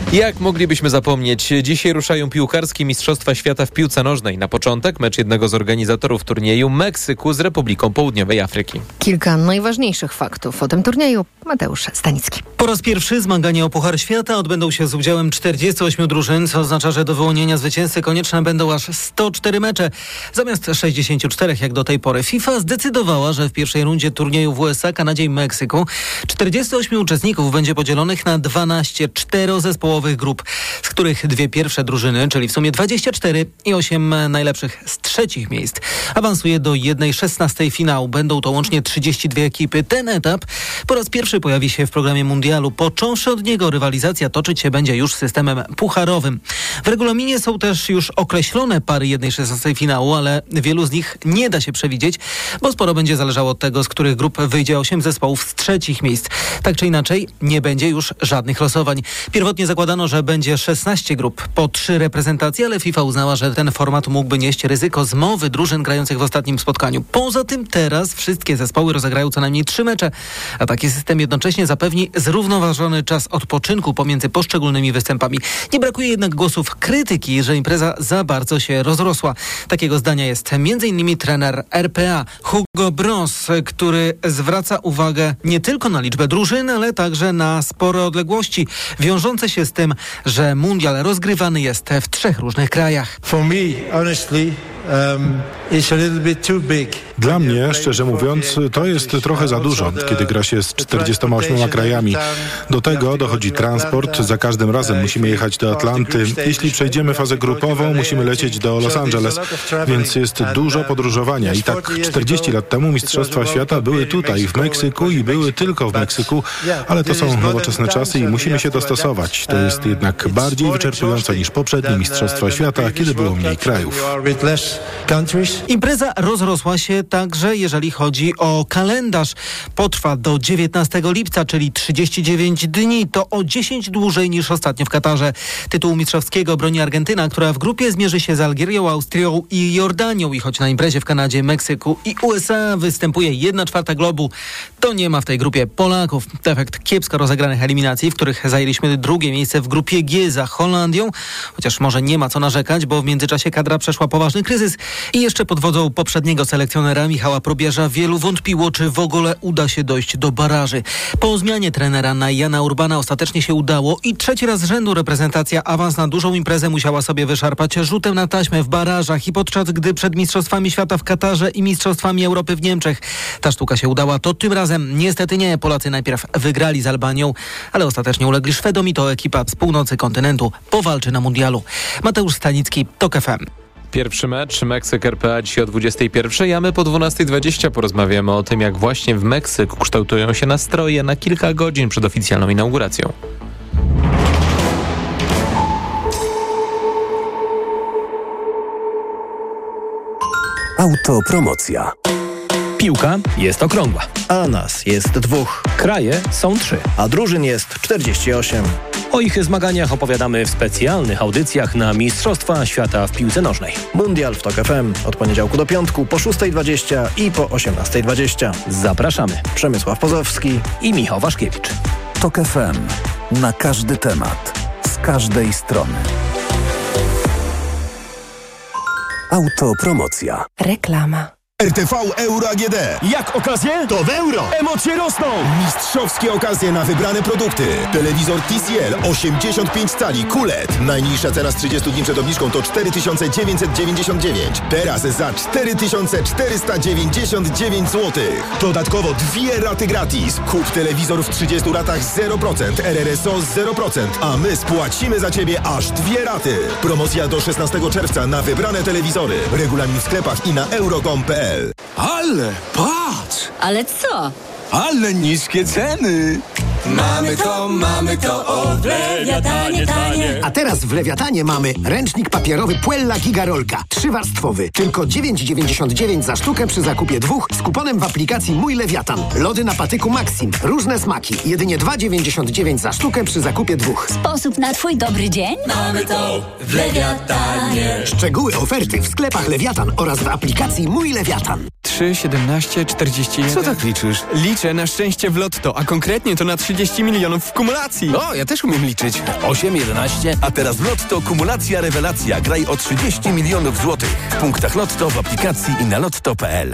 Jak moglibyśmy zapomnieć? Dzisiaj ruszają piłkarskie Mistrzostwa Świata w piłce nożnej. Na początek mecz jednego z organizatorów turnieju, Meksyku z Republiką Południowej Afryki. Kilka najważniejszych faktów o tym turnieju. Mateusz Stanicki. Po raz pierwszy zmagania o Puchar Świata odbędą się z udziałem czterdziestu ośmiu drużyn, co oznacza, że do wyłonienia zwycięzcy konieczne będą aż sto cztery mecze. Zamiast sześćdziesięciu czterech jak do tej pory. FIFA zdecydowała, że w pierwszej rundzie turnieju w U S A, Kanadzie i Meksyku czterdziestu ośmiu uczestników będzie podzielonych na dwanaście czterozespołowych grup, z których dwie pierwsze drużyny, czyli w sumie dwadzieścia cztery i osiem najlepszych z trzecich miejsc, awansuje do jednej szesnastej finału. Będą to łącznie trzydzieści dwie ekipy. Ten etap po raz pierwszy pojawi się w programie mundialu. Począwszy od niego rywalizacja toczyć się będzie już systemem pucharowym. W regulaminie są też już określone pary jednej szesnastej finału, ale wielu z nich nie da się przewidzieć, bo sporo będzie zależało od tego, z których grup wyjdzie osiem zespołów z trzecich miejsc. Tak czy inaczej, nie będzie już żadnych losowań. Pierwotnie zakładano, że będzie szesnaście grup po trzy reprezentacje, ale FIFA uznała, że ten format mógłby nieść ryzyko zmowy drużyn grających w ostatnim spotkaniu. Poza tym teraz wszystkie zespoły rozegrają co najmniej trzy mecze, a taki system jednocześnie zapewni zrównoważony czas odpoczynku pomiędzy poszczególnymi występami. Nie brakuje jednak głosów krytyki, że impreza za bardzo się rozrosła. Takiego zdania jest m.in. trener R P A Hugo Bross, który zwraca uwagę nie tylko na liczbę drużyn, ale także na spore odległości wiążące się z tym, że mundial rozgrywany jest w trzech różnych krajach. For me, honestly, um, it's a little bit too big. Dla mnie, szczerze mówiąc, to jest trochę za dużo, kiedy gra się z czterdziestoma ośmioma krajami. Do tego dochodzi transport. Za każdym razem musimy jechać do Atlanty. Jeśli przejdziemy fazę grupową, musimy lecieć do Los Angeles, więc jest dużo podróżowania. I tak czterdzieści lat temu Mistrzostwa Świata były tutaj, w Meksyku i były tylko w Meksyku, ale to są nowoczesne czasy i musimy się dostosować. To jest jednak bardziej wyczerpujące niż poprzednie Mistrzostwa Świata, kiedy było mniej krajów. Impreza rozrosła się także jeżeli chodzi o kalendarz. Potrwa do dziewiętnastego lipca, czyli trzydzieści dziewięć dni. To o dziesięć dłużej niż ostatnio w Katarze. Tytułu mistrzowskiego broni Argentyna, która w grupie zmierzy się z Algierią, Austrią i Jordanią. I choć na imprezie w Kanadzie, Meksyku i U S A występuje jedna czwarta globu, to nie ma w tej grupie Polaków. To efekt kiepsko rozegranych eliminacji, w których zajęliśmy drugie miejsce w grupie G za Holandią. Chociaż może nie ma co narzekać, bo w międzyczasie kadra przeszła poważny kryzys. I jeszcze pod wodzą poprzedniego selekcjonera Michała Probierza wielu wątpiło, czy w ogóle uda się dojść do baraży. Po zmianie trenera na Jana Urbana ostatecznie się udało i trzeci raz z rzędu reprezentacja awans na dużą imprezę musiała sobie wyszarpać rzutem na taśmę w barażach i podczas gdy przed Mistrzostwami Świata w Katarze i Mistrzostwami Europy w Niemczech ta sztuka się udała, to tym razem niestety nie. Polacy najpierw wygrali z Albanią, ale ostatecznie ulegli Szwedom i to ekipa z północy kontynentu powalczy na mundialu. Mateusz Stanicki, TOK F M. Pierwszy mecz Meksyk R P A dzisiaj o dwudziestej pierwszej, a my po dwunastej dwadzieścia porozmawiamy o tym, jak właśnie w Meksyku kształtują się nastroje na kilka godzin przed oficjalną inauguracją. Autopromocja. Piłka jest okrągła, a nas jest dwóch. Kraje są trzy, a drużyn jest czterdzieści osiem. O ich zmaganiach opowiadamy w specjalnych audycjach na Mistrzostwa Świata w piłce nożnej. Mundial w TOK F M od poniedziałku do piątku po szóstej dwadzieścia i po osiemnastej dwadzieścia. Zapraszamy. Przemysław Pozowski i Michał Waszkiewicz. TOK F M. Na każdy temat. Z każdej strony. Autopromocja. Reklama. R T V Euro A G D. Jak okazje? To w euro! Emocje rosną! Mistrzowskie okazje na wybrane produkty. Telewizor T C L osiemdziesiąt pięć cali Q L E D. Najniższa cena z trzydziestu dni przed obniżką to cztery tysiące dziewięćset dziewięćdziesiąt dziewięć. Teraz za cztery tysiące czterysta dziewięćdziesiąt dziewięć złotych. Dodatkowo dwie raty gratis. Kup telewizor w trzydziestu ratach zero procent, R R S O zero procent, a my spłacimy za Ciebie aż dwie raty. Promocja do szesnastego czerwca na wybrane telewizory. Regulamin w sklepach i na euro kropka com kropka p l. Ale patrz! Ale co? Ale niskie ceny! Mamy to, mamy to, o w Lewiatanie tanie. A teraz w Lewiatanie mamy ręcznik papierowy Puella Gigarolka. Trzywarstwowy. Tylko dziewięć dziewięćdziesiąt dziewięć za sztukę przy zakupie dwóch z kuponem w aplikacji Mój Lewiatan. Lody na patyku Maxim. Różne smaki. Jedynie dwa dziewięćdziesiąt dziewięć za sztukę przy zakupie dwóch. Sposób na twój dobry dzień? Mamy to w Lewiatanie. Szczegóły oferty w sklepach Lewiatan oraz w aplikacji Mój Lewiatan. trzy, siedemnaście, czterdzieści jeden. Co tak liczysz? Liczę na szczęście w lotto, a konkretnie to na trzydzieści milionów w kumulacji. O, ja też umiem liczyć. osiem, jedenaście. A teraz w Lotto kumulacja rewelacja. Graj o trzydzieści milionów złotych. W punktach Lotto, w aplikacji i na lotto kropka p l.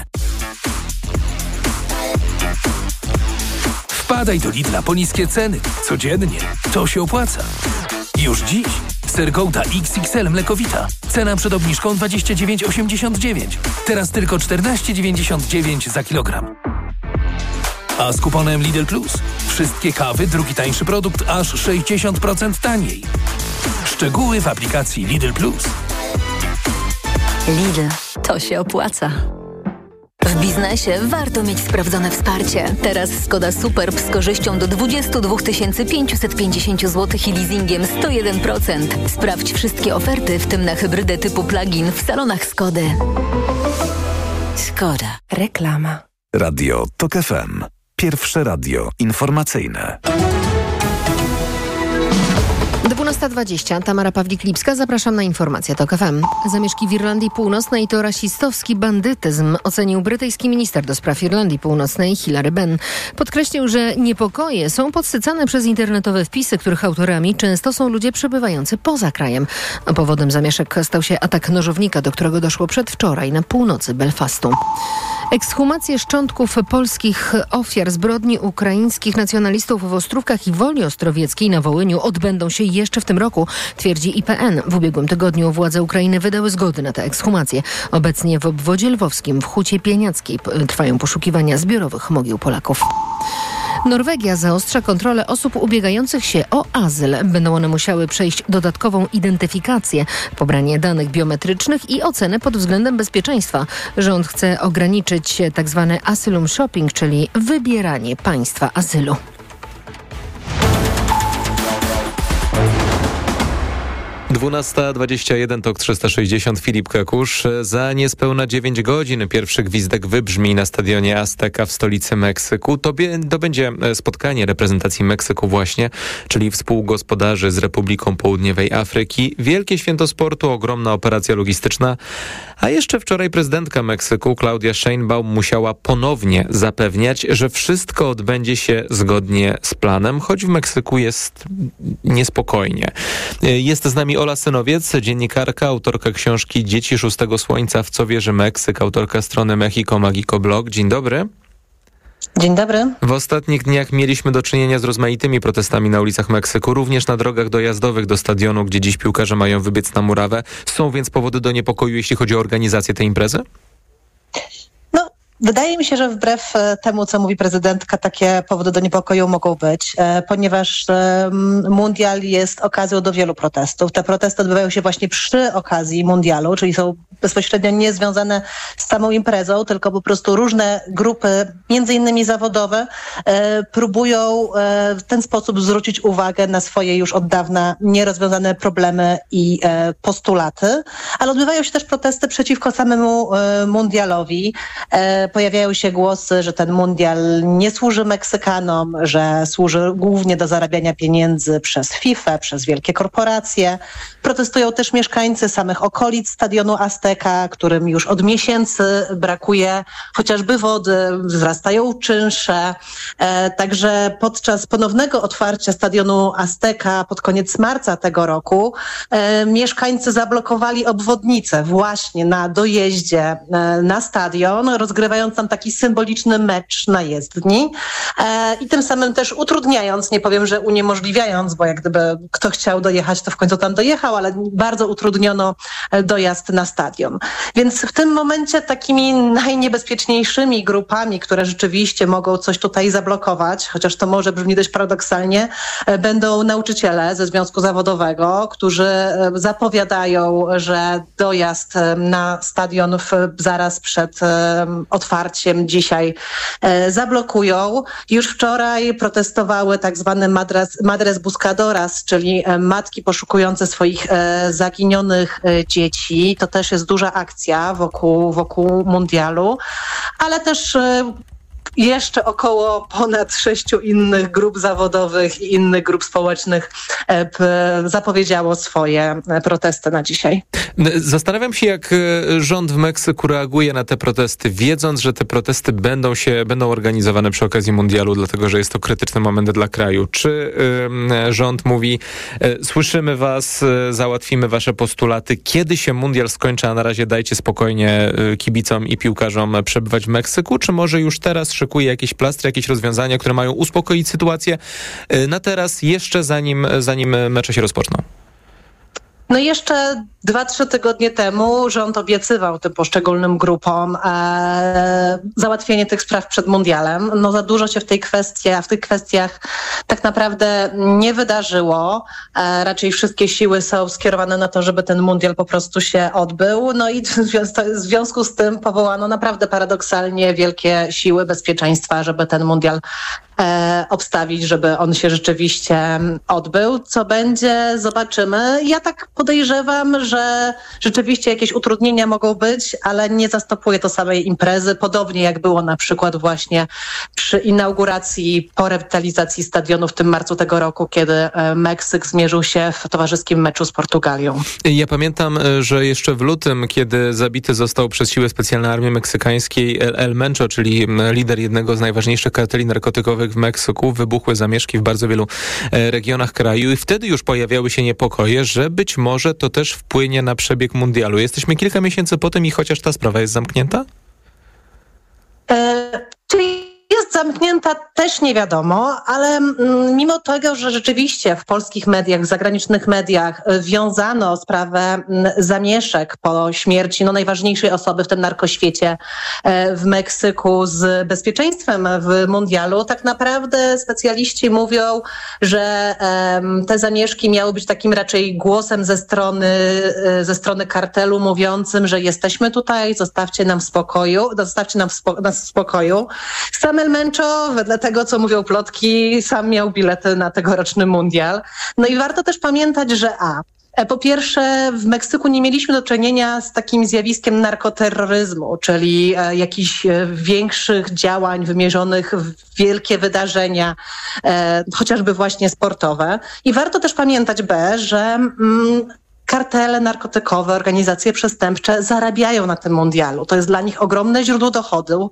Wpadaj do Lidla po niskie ceny. Codziennie. To się opłaca. Już dziś. Ser Gouda X X L mlekowita. Cena przed obniżką dwadzieścia dziewięć osiemdziesiąt dziewięć. Teraz tylko czternaście dziewięćdziesiąt dziewięć za kilogram. A z kuponem Lidl Plus wszystkie kawy, drugi tańszy produkt aż sześćdziesiąt procent taniej. Szczegóły w aplikacji Lidl Plus. Lidl. To się opłaca. W biznesie warto mieć sprawdzone wsparcie. Teraz Skoda Superb z korzyścią do dwadzieścia dwa tysiące pięćset pięćdziesiąt złotych i leasingiem sto jeden procent. Sprawdź wszystkie oferty, w tym na hybrydę typu plug-in w salonach Skody. Skoda. Reklama. Radio Tok F M. Pierwsze radio informacyjne. dwunasta dwadzieścia. Tamara Pawlik-Lipska. Zapraszam na informacje Tok F M. Zamieszki w Irlandii Północnej to rasistowski bandytyzm, ocenił brytyjski minister do spraw Irlandii Północnej Hilary Benn. Podkreślił, że niepokoje są podsycane przez internetowe wpisy, których autorami często są ludzie przebywający poza krajem. Powodem zamieszek stał się atak nożownika, do którego doszło przedwczoraj na północy Belfastu. Ekshumacje szczątków polskich ofiar zbrodni ukraińskich nacjonalistów w Ostrówkach i Woli Ostrowieckiej na Wołyniu odbędą się jeszcze w tym roku, twierdzi I P N. W ubiegłym tygodniu władze Ukrainy wydały zgody na te ekshumacje. Obecnie w obwodzie lwowskim, w Hucie Pieniackiej trwają poszukiwania zbiorowych mogił Polaków. Norwegia zaostrza kontrolę osób ubiegających się o azyl. Będą one musiały przejść dodatkową identyfikację, pobranie danych biometrycznych i ocenę pod względem bezpieczeństwa. Rząd chce ograniczyć tzw. asylum shopping, czyli wybieranie państwa azylu. dwunasta dwadzieścia jeden, Tok trzysta sześćdziesiąt, Filip Kakusz. Za niespełna dziewięć godzin pierwszy gwizdek wybrzmi na stadionie Azteca w stolicy Meksyku. To, to będzie spotkanie reprezentacji Meksyku właśnie, czyli współgospodarzy z Republiką Południowej Afryki. Wielkie święto sportu, ogromna operacja logistyczna. A jeszcze wczoraj prezydentka Meksyku, Claudia Sheinbaum, musiała ponownie zapewniać, że wszystko odbędzie się zgodnie z planem, choć w Meksyku jest niespokojnie. Jest z nami Ola Synowiec, dziennikarka, autorka książki Dzieci Szóstego Słońca, w co wierzy Meksyk, autorka strony Mexico Magico Blog. Dzień dobry. Dzień dobry. W ostatnich dniach mieliśmy do czynienia z rozmaitymi protestami na ulicach Meksyku, również na drogach dojazdowych do stadionu, gdzie dziś piłkarze mają wybiec na murawę. Są więc powody do niepokoju, jeśli chodzi o organizację tej imprezy? No, wydaje mi się, że wbrew temu, co mówi prezydentka, takie powody do niepokoju mogą być, ponieważ mundial jest okazją do wielu protestów. Te protesty odbywają się właśnie przy okazji mundialu, czyli są bezpośrednio niezwiązane z samą imprezą, tylko po prostu różne grupy, między innymi zawodowe, próbują w ten sposób zwrócić uwagę na swoje już od dawna nierozwiązane problemy i postulaty, ale odbywają się też protesty przeciwko samemu mundialowi. Pojawiają się głosy, że ten mundial nie służy Meksykanom, że służy głównie do zarabiania pieniędzy przez FIFA, przez wielkie korporacje. Protestują też mieszkańcy samych okolic stadionu Azteca, którym już od miesięcy brakuje chociażby wody, wzrastają czynsze. E, także podczas ponownego otwarcia stadionu Azteca pod koniec marca tego roku e, mieszkańcy zablokowali obwodnicę właśnie na dojeździe e, na stadion, rozgrywając tam taki symboliczny mecz na jezdni e, i tym samym też utrudniając, nie powiem, że uniemożliwiając, bo jak gdyby kto chciał dojechać, to w końcu tam dojechał, ale bardzo utrudniono dojazd na stadion. Więc w tym momencie takimi najniebezpieczniejszymi grupami, które rzeczywiście mogą coś tutaj zablokować, chociaż to może brzmi dość paradoksalnie, będą nauczyciele ze Związku Zawodowego, którzy zapowiadają, że dojazd na stadion w, zaraz przed um, otwarciem dzisiaj e, zablokują. Już wczoraj protestowały tak zwane Madres, Madres Buscadoras, czyli e, matki poszukujące swoich e, zaginionych e, dzieci. To też jest duża akcja wokół, wokół mundialu, ale też e, jeszcze około ponad sześciu innych grup zawodowych i innych grup społecznych e, p, zapowiedziało swoje protesty na dzisiaj. Zastanawiam się, jak rząd w Meksyku reaguje na te protesty, wiedząc, że te protesty będą się, będą organizowane przy okazji mundialu, dlatego że jest to krytyczny moment dla kraju. Czy y, rząd mówi, y, słyszymy was, y, załatwimy wasze postulaty, kiedy się mundial skończy, a na razie dajcie spokojnie y, kibicom i piłkarzom przebywać w Meksyku, czy może już teraz szykuje jakieś plastry, jakieś rozwiązania, które mają uspokoić sytuację y, na teraz, jeszcze zanim, zanim mecze się rozpoczną? No jeszcze dwa, trzy tygodnie temu rząd obiecywał tym poszczególnym grupom e, załatwienie tych spraw przed mundialem. No za dużo się w tej kwestii, a w tych kwestiach tak naprawdę nie wydarzyło. E, raczej wszystkie siły są skierowane na to, żeby ten mundial po prostu się odbył. No i w, w związku z tym powołano naprawdę paradoksalnie wielkie siły bezpieczeństwa, żeby ten mundial E, obstawić, żeby on się rzeczywiście odbył. Co będzie, zobaczymy. Ja tak podejrzewam, że rzeczywiście jakieś utrudnienia mogą być, ale nie zastopuje to samej imprezy. Podobnie jak było na przykład właśnie przy inauguracji, po rewitalizacji stadionu w tym marcu tego roku, kiedy Meksyk zmierzył się w towarzyskim meczu z Portugalią. Ja pamiętam, że jeszcze w lutym, kiedy zabity został przez siły specjalne armii meksykańskiej El Mencho, czyli lider jednego z najważniejszych karteli narkotykowych w Meksyku, wybuchły zamieszki w bardzo wielu regionach kraju i wtedy już pojawiały się niepokoje, że być może to też wpłynie na przebieg mundialu. Jesteśmy kilka miesięcy po tym i chociaż ta sprawa jest zamknięta? E, czyli jest zamknięta, też nie wiadomo, ale mm, mimo tego, że rzeczywiście w polskich mediach, w zagranicznych mediach wiązano sprawę mm, zamieszek po śmierci no, najważniejszej osoby w tym narkoświecie e, w Meksyku z bezpieczeństwem w mundialu, tak naprawdę specjaliści mówią, że e, te zamieszki miały być takim raczej głosem ze strony, e, ze strony kartelu mówiącym, że jesteśmy tutaj, zostawcie nam w spokoju, zostawcie nam w spo, nas w spokoju. Sam El Mencho, wedle tego, co mówią plotki, sam miał bilety na tegoroczny mundial. No i warto też pamiętać, że a, po pierwsze w Meksyku nie mieliśmy do czynienia z takim zjawiskiem narkoterroryzmu, czyli e, jakichś e, większych działań wymierzonych w wielkie wydarzenia, e, chociażby właśnie sportowe. I warto też pamiętać, B, że mm, kartele narkotykowe, organizacje przestępcze zarabiają na tym mundialu. To jest dla nich ogromne źródło dochodu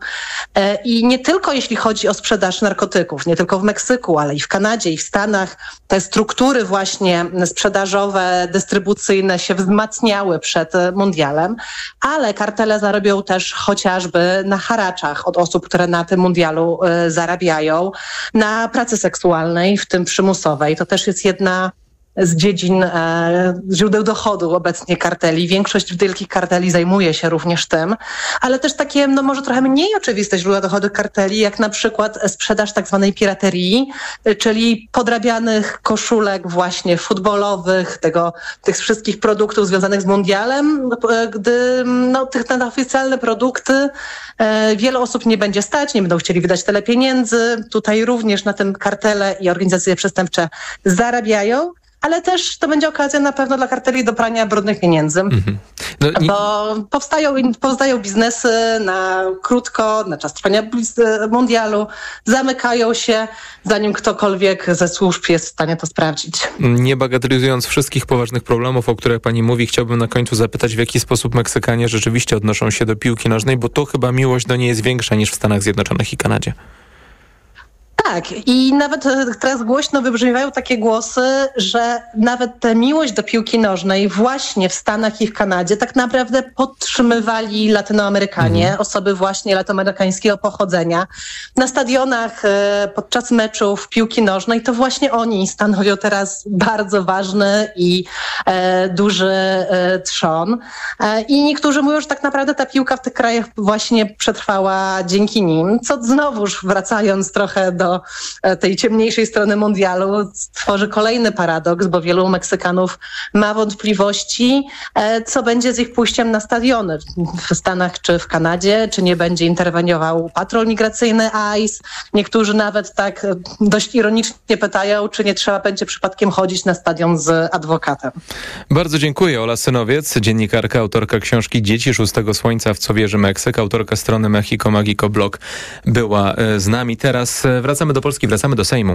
i nie tylko jeśli chodzi o sprzedaż narkotyków, nie tylko w Meksyku, ale i w Kanadzie i w Stanach. Te struktury właśnie sprzedażowe, dystrybucyjne się wzmacniały przed mundialem, ale kartele zarobią też chociażby na haraczach od osób, które na tym mundialu zarabiają, na pracy seksualnej, w tym przymusowej. To też jest jedna z dziedzin e, źródeł dochodu obecnie karteli. Większość wielkich karteli zajmuje się również tym, ale też takie, no może trochę mniej oczywiste źródła dochodu karteli, jak na przykład sprzedaż tak zwanej piraterii, czyli podrabianych koszulek właśnie futbolowych, tego, tych wszystkich produktów związanych z mundialem, gdy no, tych na oficjalne produkty e, wiele osób nie będzie stać, nie będą chcieli wydać tyle pieniędzy. Tutaj również na tym kartele i organizacje przestępcze zarabiają. Ale też to będzie okazja na pewno dla karteli do prania brudnych pieniędzy. Mm-hmm. No, nie... Bo powstają, powstają biznesy na krótko, na czas trwania mundialu, zamykają się, zanim ktokolwiek ze służb jest w stanie to sprawdzić. Nie bagatelizując wszystkich poważnych problemów, o których pani mówi, chciałbym na końcu zapytać, w jaki sposób Meksykanie rzeczywiście odnoszą się do piłki nożnej, bo to chyba miłość do niej jest większa niż w Stanach Zjednoczonych i Kanadzie. Tak, i nawet teraz głośno wybrzmiewają takie głosy, że nawet tę miłość do piłki nożnej właśnie w Stanach i w Kanadzie tak naprawdę podtrzymywali Latynoamerykanie, mm. osoby właśnie latynoamerykańskiego pochodzenia. Na stadionach podczas meczów piłki nożnej to właśnie oni stanowią teraz bardzo ważny i e, duży e, trzon. E, I niektórzy mówią, że tak naprawdę ta piłka w tych krajach właśnie przetrwała dzięki nim, co znowuż wracając trochę do do tej ciemniejszej strony mundialu, stworzy kolejny paradoks, bo wielu Meksykanów ma wątpliwości, co będzie z ich pójściem na stadiony w Stanach czy w Kanadzie, czy nie będzie interweniował patrol migracyjny I C E. Niektórzy nawet tak dość ironicznie pytają, czy nie trzeba będzie przypadkiem chodzić na stadion z adwokatem. Bardzo dziękuję. Ola Synowiec, dziennikarka, autorka książki Dzieci Szóstego Słońca, w co wierzy Meksyk, autorka strony Mexico Magico Blog, była z nami. Teraz wracamy do Polski, wracamy do Sejmu.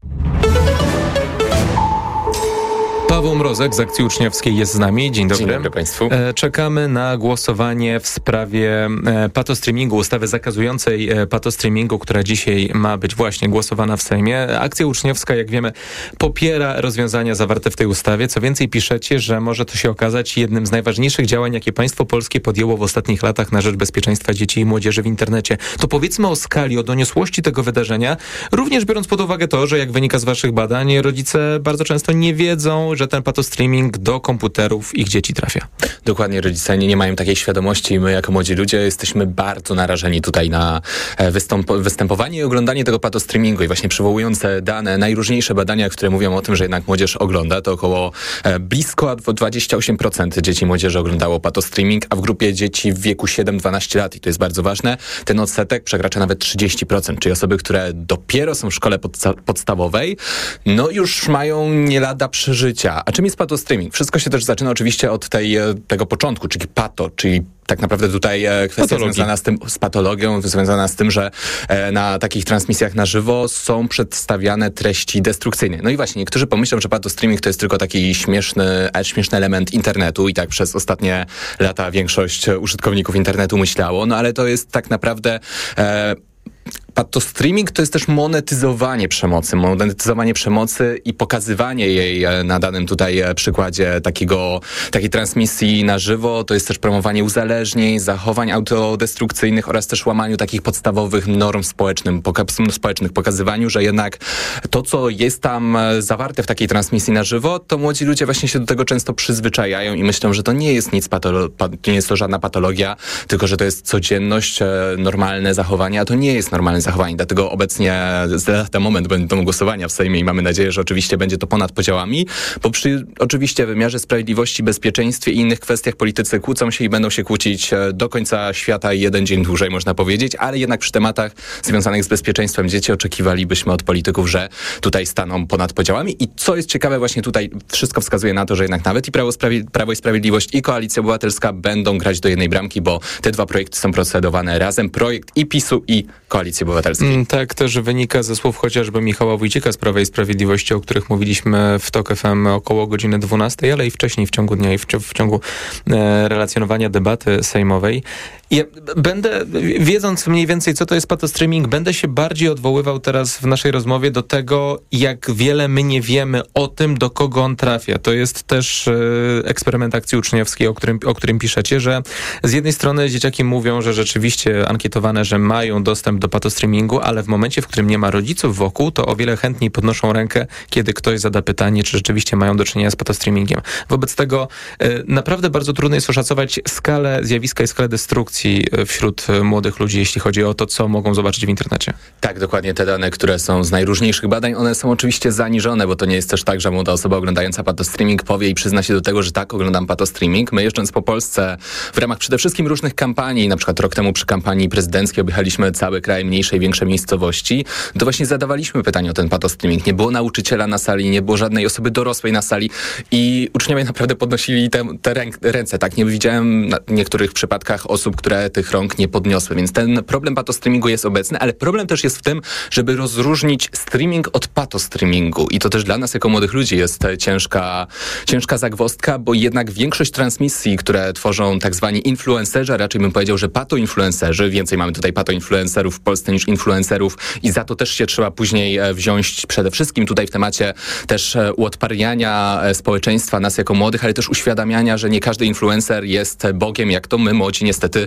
Paweł Mrozek z Akcji Uczniowskiej jest z nami. Dzień dobry. Dzień dobry Państwu. Czekamy na głosowanie w sprawie patostreamingu, ustawy zakazującej patostreamingu, która dzisiaj ma być właśnie głosowana w Sejmie. Akcja Uczniowska, jak wiemy, popiera rozwiązania zawarte w tej ustawie. Co więcej, piszecie, że może to się okazać jednym z najważniejszych działań, jakie państwo polskie podjęło w ostatnich latach na rzecz bezpieczeństwa dzieci i młodzieży w internecie. To powiedzmy o skali, o doniosłości tego wydarzenia, również biorąc pod uwagę to, że jak wynika z waszych badań, rodzice bardzo często nie wiedzą, że ten patostreaming do komputerów ich dzieci trafia. Dokładnie, rodzice nie, nie mają takiej świadomości i my jako młodzi ludzie jesteśmy bardzo narażeni tutaj na wystąp- występowanie i oglądanie tego patostreamingu i właśnie przywołując dane, najróżniejsze badania, które mówią o tym, że jednak młodzież ogląda, to około e, blisko dwadzieścia osiem procent dzieci i młodzieży oglądało patostreaming, a w grupie dzieci w wieku siedem do dwunastu lat, i to jest bardzo ważne, ten odsetek przekracza nawet trzydzieści procent, czyli osoby, które dopiero są w szkole podsta- podstawowej, no już mają nie lada przeżycia. A czym jest patostreaming? Wszystko się też zaczyna oczywiście od tej, tego początku, czyli pato, czyli tak naprawdę tutaj kwestia Patologii. związana z tym, z patologią, związana z tym, że na takich transmisjach na żywo są przedstawiane treści destrukcyjne. No i właśnie, niektórzy pomyślą, że patostreaming to jest tylko taki śmieszny, śmieszny element internetu i tak przez ostatnie lata większość użytkowników internetu myślało, no ale to jest tak naprawdę... E, Patostreaming to jest też monetyzowanie przemocy, monetyzowanie przemocy i pokazywanie jej na danym tutaj przykładzie takiego, takiej transmisji na żywo. To jest też promowanie uzależnień, zachowań autodestrukcyjnych oraz też łamaniu takich podstawowych norm społecznych, poka- społecznych, pokazywaniu, że jednak to, co jest tam zawarte w takiej transmisji na żywo, to młodzi ludzie właśnie się do tego często przyzwyczajają i myślą, że to nie jest nic patolo- nie jest to żadna patologia, tylko że to jest codzienność, normalne zachowanie, a to nie jest normalne zachowań. Dlatego obecnie za ten moment będą głosowania w Sejmie i mamy nadzieję, że oczywiście będzie to ponad podziałami, bo przy oczywiście wymiarze sprawiedliwości, bezpieczeństwie i innych kwestiach politycy kłócą się i będą się kłócić do końca świata i jeden dzień dłużej, można powiedzieć, ale jednak przy tematach związanych z bezpieczeństwem dzieci oczekiwalibyśmy od polityków, że tutaj staną ponad podziałami. I co jest ciekawe, właśnie tutaj wszystko wskazuje na to, że jednak nawet i Prawo, Sprawi- Prawo i Sprawiedliwość i Koalicja Obywatelska będą grać do jednej bramki, bo te dwa projekty są procedowane razem. Projekt i PiSu i Koalicji Obywatelskiej. Mm, tak też wynika ze słów chociażby Michała Wójcika z Prawa i Sprawiedliwości, o których mówiliśmy w TOK F M około godziny dwunastej, ale i wcześniej w ciągu dnia i w, w ciągu e, relacjonowania debaty sejmowej. Ja będę, wiedząc mniej więcej, co to jest patostreaming, będę się bardziej odwoływał teraz w naszej rozmowie do tego, jak wiele my nie wiemy o tym, do kogo on trafia. To jest też e, eksperyment Akcji Uczniowskiej, o którym, o którym piszecie, że z jednej strony dzieciaki mówią, że rzeczywiście ankietowane, że mają dostęp do patostreamingu, ale w momencie, w którym nie ma rodziców wokół, to o wiele chętniej podnoszą rękę, kiedy ktoś zada pytanie, czy rzeczywiście mają do czynienia z patostreamingiem. Wobec tego e, naprawdę bardzo trudno jest oszacować skalę zjawiska i skalę destrukcji wśród młodych ludzi, jeśli chodzi o to, co mogą zobaczyć w internecie. Tak, dokładnie. Te dane, które są z najróżniejszych badań, one są oczywiście zaniżone, bo to nie jest też tak, że młoda osoba oglądająca patostreaming powie i przyzna się do tego, że tak, oglądam patostreaming. My jeżdżąc po Polsce w ramach przede wszystkim różnych kampanii, na przykład rok temu przy kampanii prezydenckiej objechaliśmy cały kraj, mniejsze i większe miejscowości, to właśnie zadawaliśmy pytanie o ten patostreaming. Nie było nauczyciela na sali, nie było żadnej osoby dorosłej na sali i uczniowie naprawdę podnosili te, te ręce. Tak, nie widziałem w niektórych przypadkach osób, które tych rąk nie podniosły, więc ten problem patostreamingu jest obecny, ale problem też jest w tym, żeby rozróżnić streaming od patostreamingu i to też dla nas jako młodych ludzi jest ciężka, ciężka zagwozdka, bo jednak większość transmisji, które tworzą tak zwani influencerzy, a raczej bym powiedział, że patoinfluencerzy, więcej mamy tutaj patoinfluencerów w Polsce niż influencerów i za to też się trzeba później wziąć przede wszystkim tutaj w temacie też uodparniania społeczeństwa, nas jako młodych, ale też uświadamiania, że nie każdy influencer jest Bogiem, jak to my młodzi niestety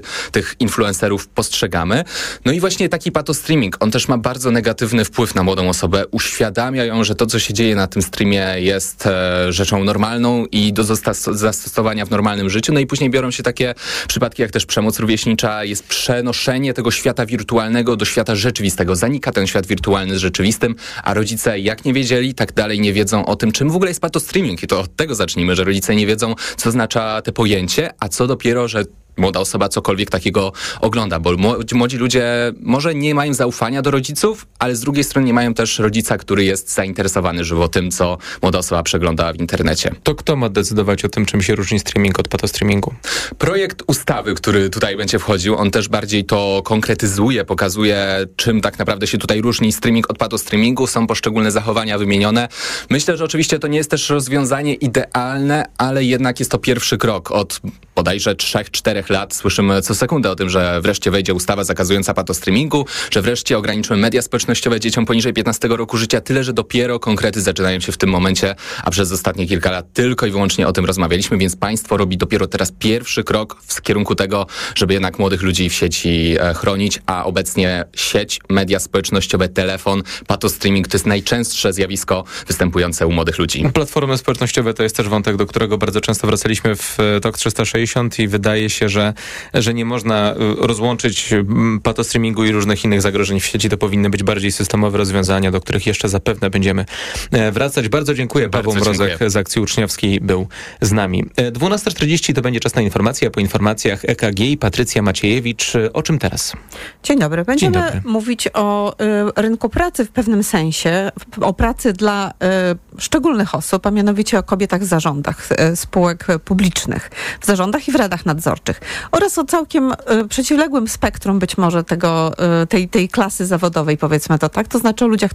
tych influencerów postrzegamy. No i właśnie taki patostreaming, on też ma bardzo negatywny wpływ na młodą osobę. Uświadamia ją, że to, co się dzieje na tym streamie jest e, rzeczą normalną i do zastos- zastosowania w normalnym życiu. No i później biorą się takie przypadki, jak też przemoc rówieśnicza, jest przenoszenie tego świata wirtualnego do świata rzeczywistego. Zanika ten świat wirtualny z rzeczywistym, a rodzice jak nie wiedzieli, tak dalej nie wiedzą o tym, czym w ogóle jest patostreaming. I to od tego zacznijmy, że rodzice nie wiedzą, co oznacza to pojęcie, a co dopiero, że młoda osoba cokolwiek takiego ogląda, bo młodzi ludzie może nie mają zaufania do rodziców, ale z drugiej strony nie mają też rodzica, który jest zainteresowany żywo tym, co młoda osoba przegląda w internecie. To kto ma decydować o tym, czym się różni streaming od patostreamingu? Projekt ustawy, który tutaj będzie wchodził, on też bardziej to konkretyzuje, pokazuje, czym tak naprawdę się tutaj różni streaming od patostreamingu. Są poszczególne zachowania wymienione. Myślę, że oczywiście to nie jest też rozwiązanie idealne, ale jednak jest to pierwszy krok. Od bodajże trzech, czterech lat słyszymy co sekundę o tym, że wreszcie wejdzie ustawa zakazująca patostreamingu, że wreszcie ograniczymy media społecznościowe dzieciom poniżej piętnastego roku życia, tyle, że dopiero konkrety zaczynają się w tym momencie, a przez ostatnie kilka lat tylko i wyłącznie o tym rozmawialiśmy, więc państwo robi dopiero teraz pierwszy krok w kierunku tego, żeby jednak młodych ludzi w sieci e, chronić, a obecnie sieć, media społecznościowe, telefon, patostreaming to jest najczęstsze zjawisko występujące u młodych ludzi. Platformy społecznościowe to jest też wątek, do którego bardzo często wracaliśmy w Tok trzysta sześćdziesiąt i wydaje się, że, że nie można rozłączyć patostreamingu i różnych innych zagrożeń w sieci. To powinny być bardziej systemowe rozwiązania, do których jeszcze zapewne będziemy wracać. Bardzo dziękuję. Paweł Bardzo Mrozek dziękuję. z Akcji Uczniowskiej był z nami. dwunasta czterdzieści to będzie czas na informacje, a po informacjach E K G i Patrycja Maciejewicz. O czym teraz? Dzień dobry. Będziemy Dzień dobry. mówić o y, rynku pracy w pewnym sensie, o pracy dla y, szczególnych osób, a mianowicie o kobietach w zarządach y, spółek publicznych, w zarządach i w radach nadzorczych oraz o całkiem y, przeciwległym spektrum być może tego, y, tej, tej klasy zawodowej, powiedzmy to tak, to znaczy o ludziach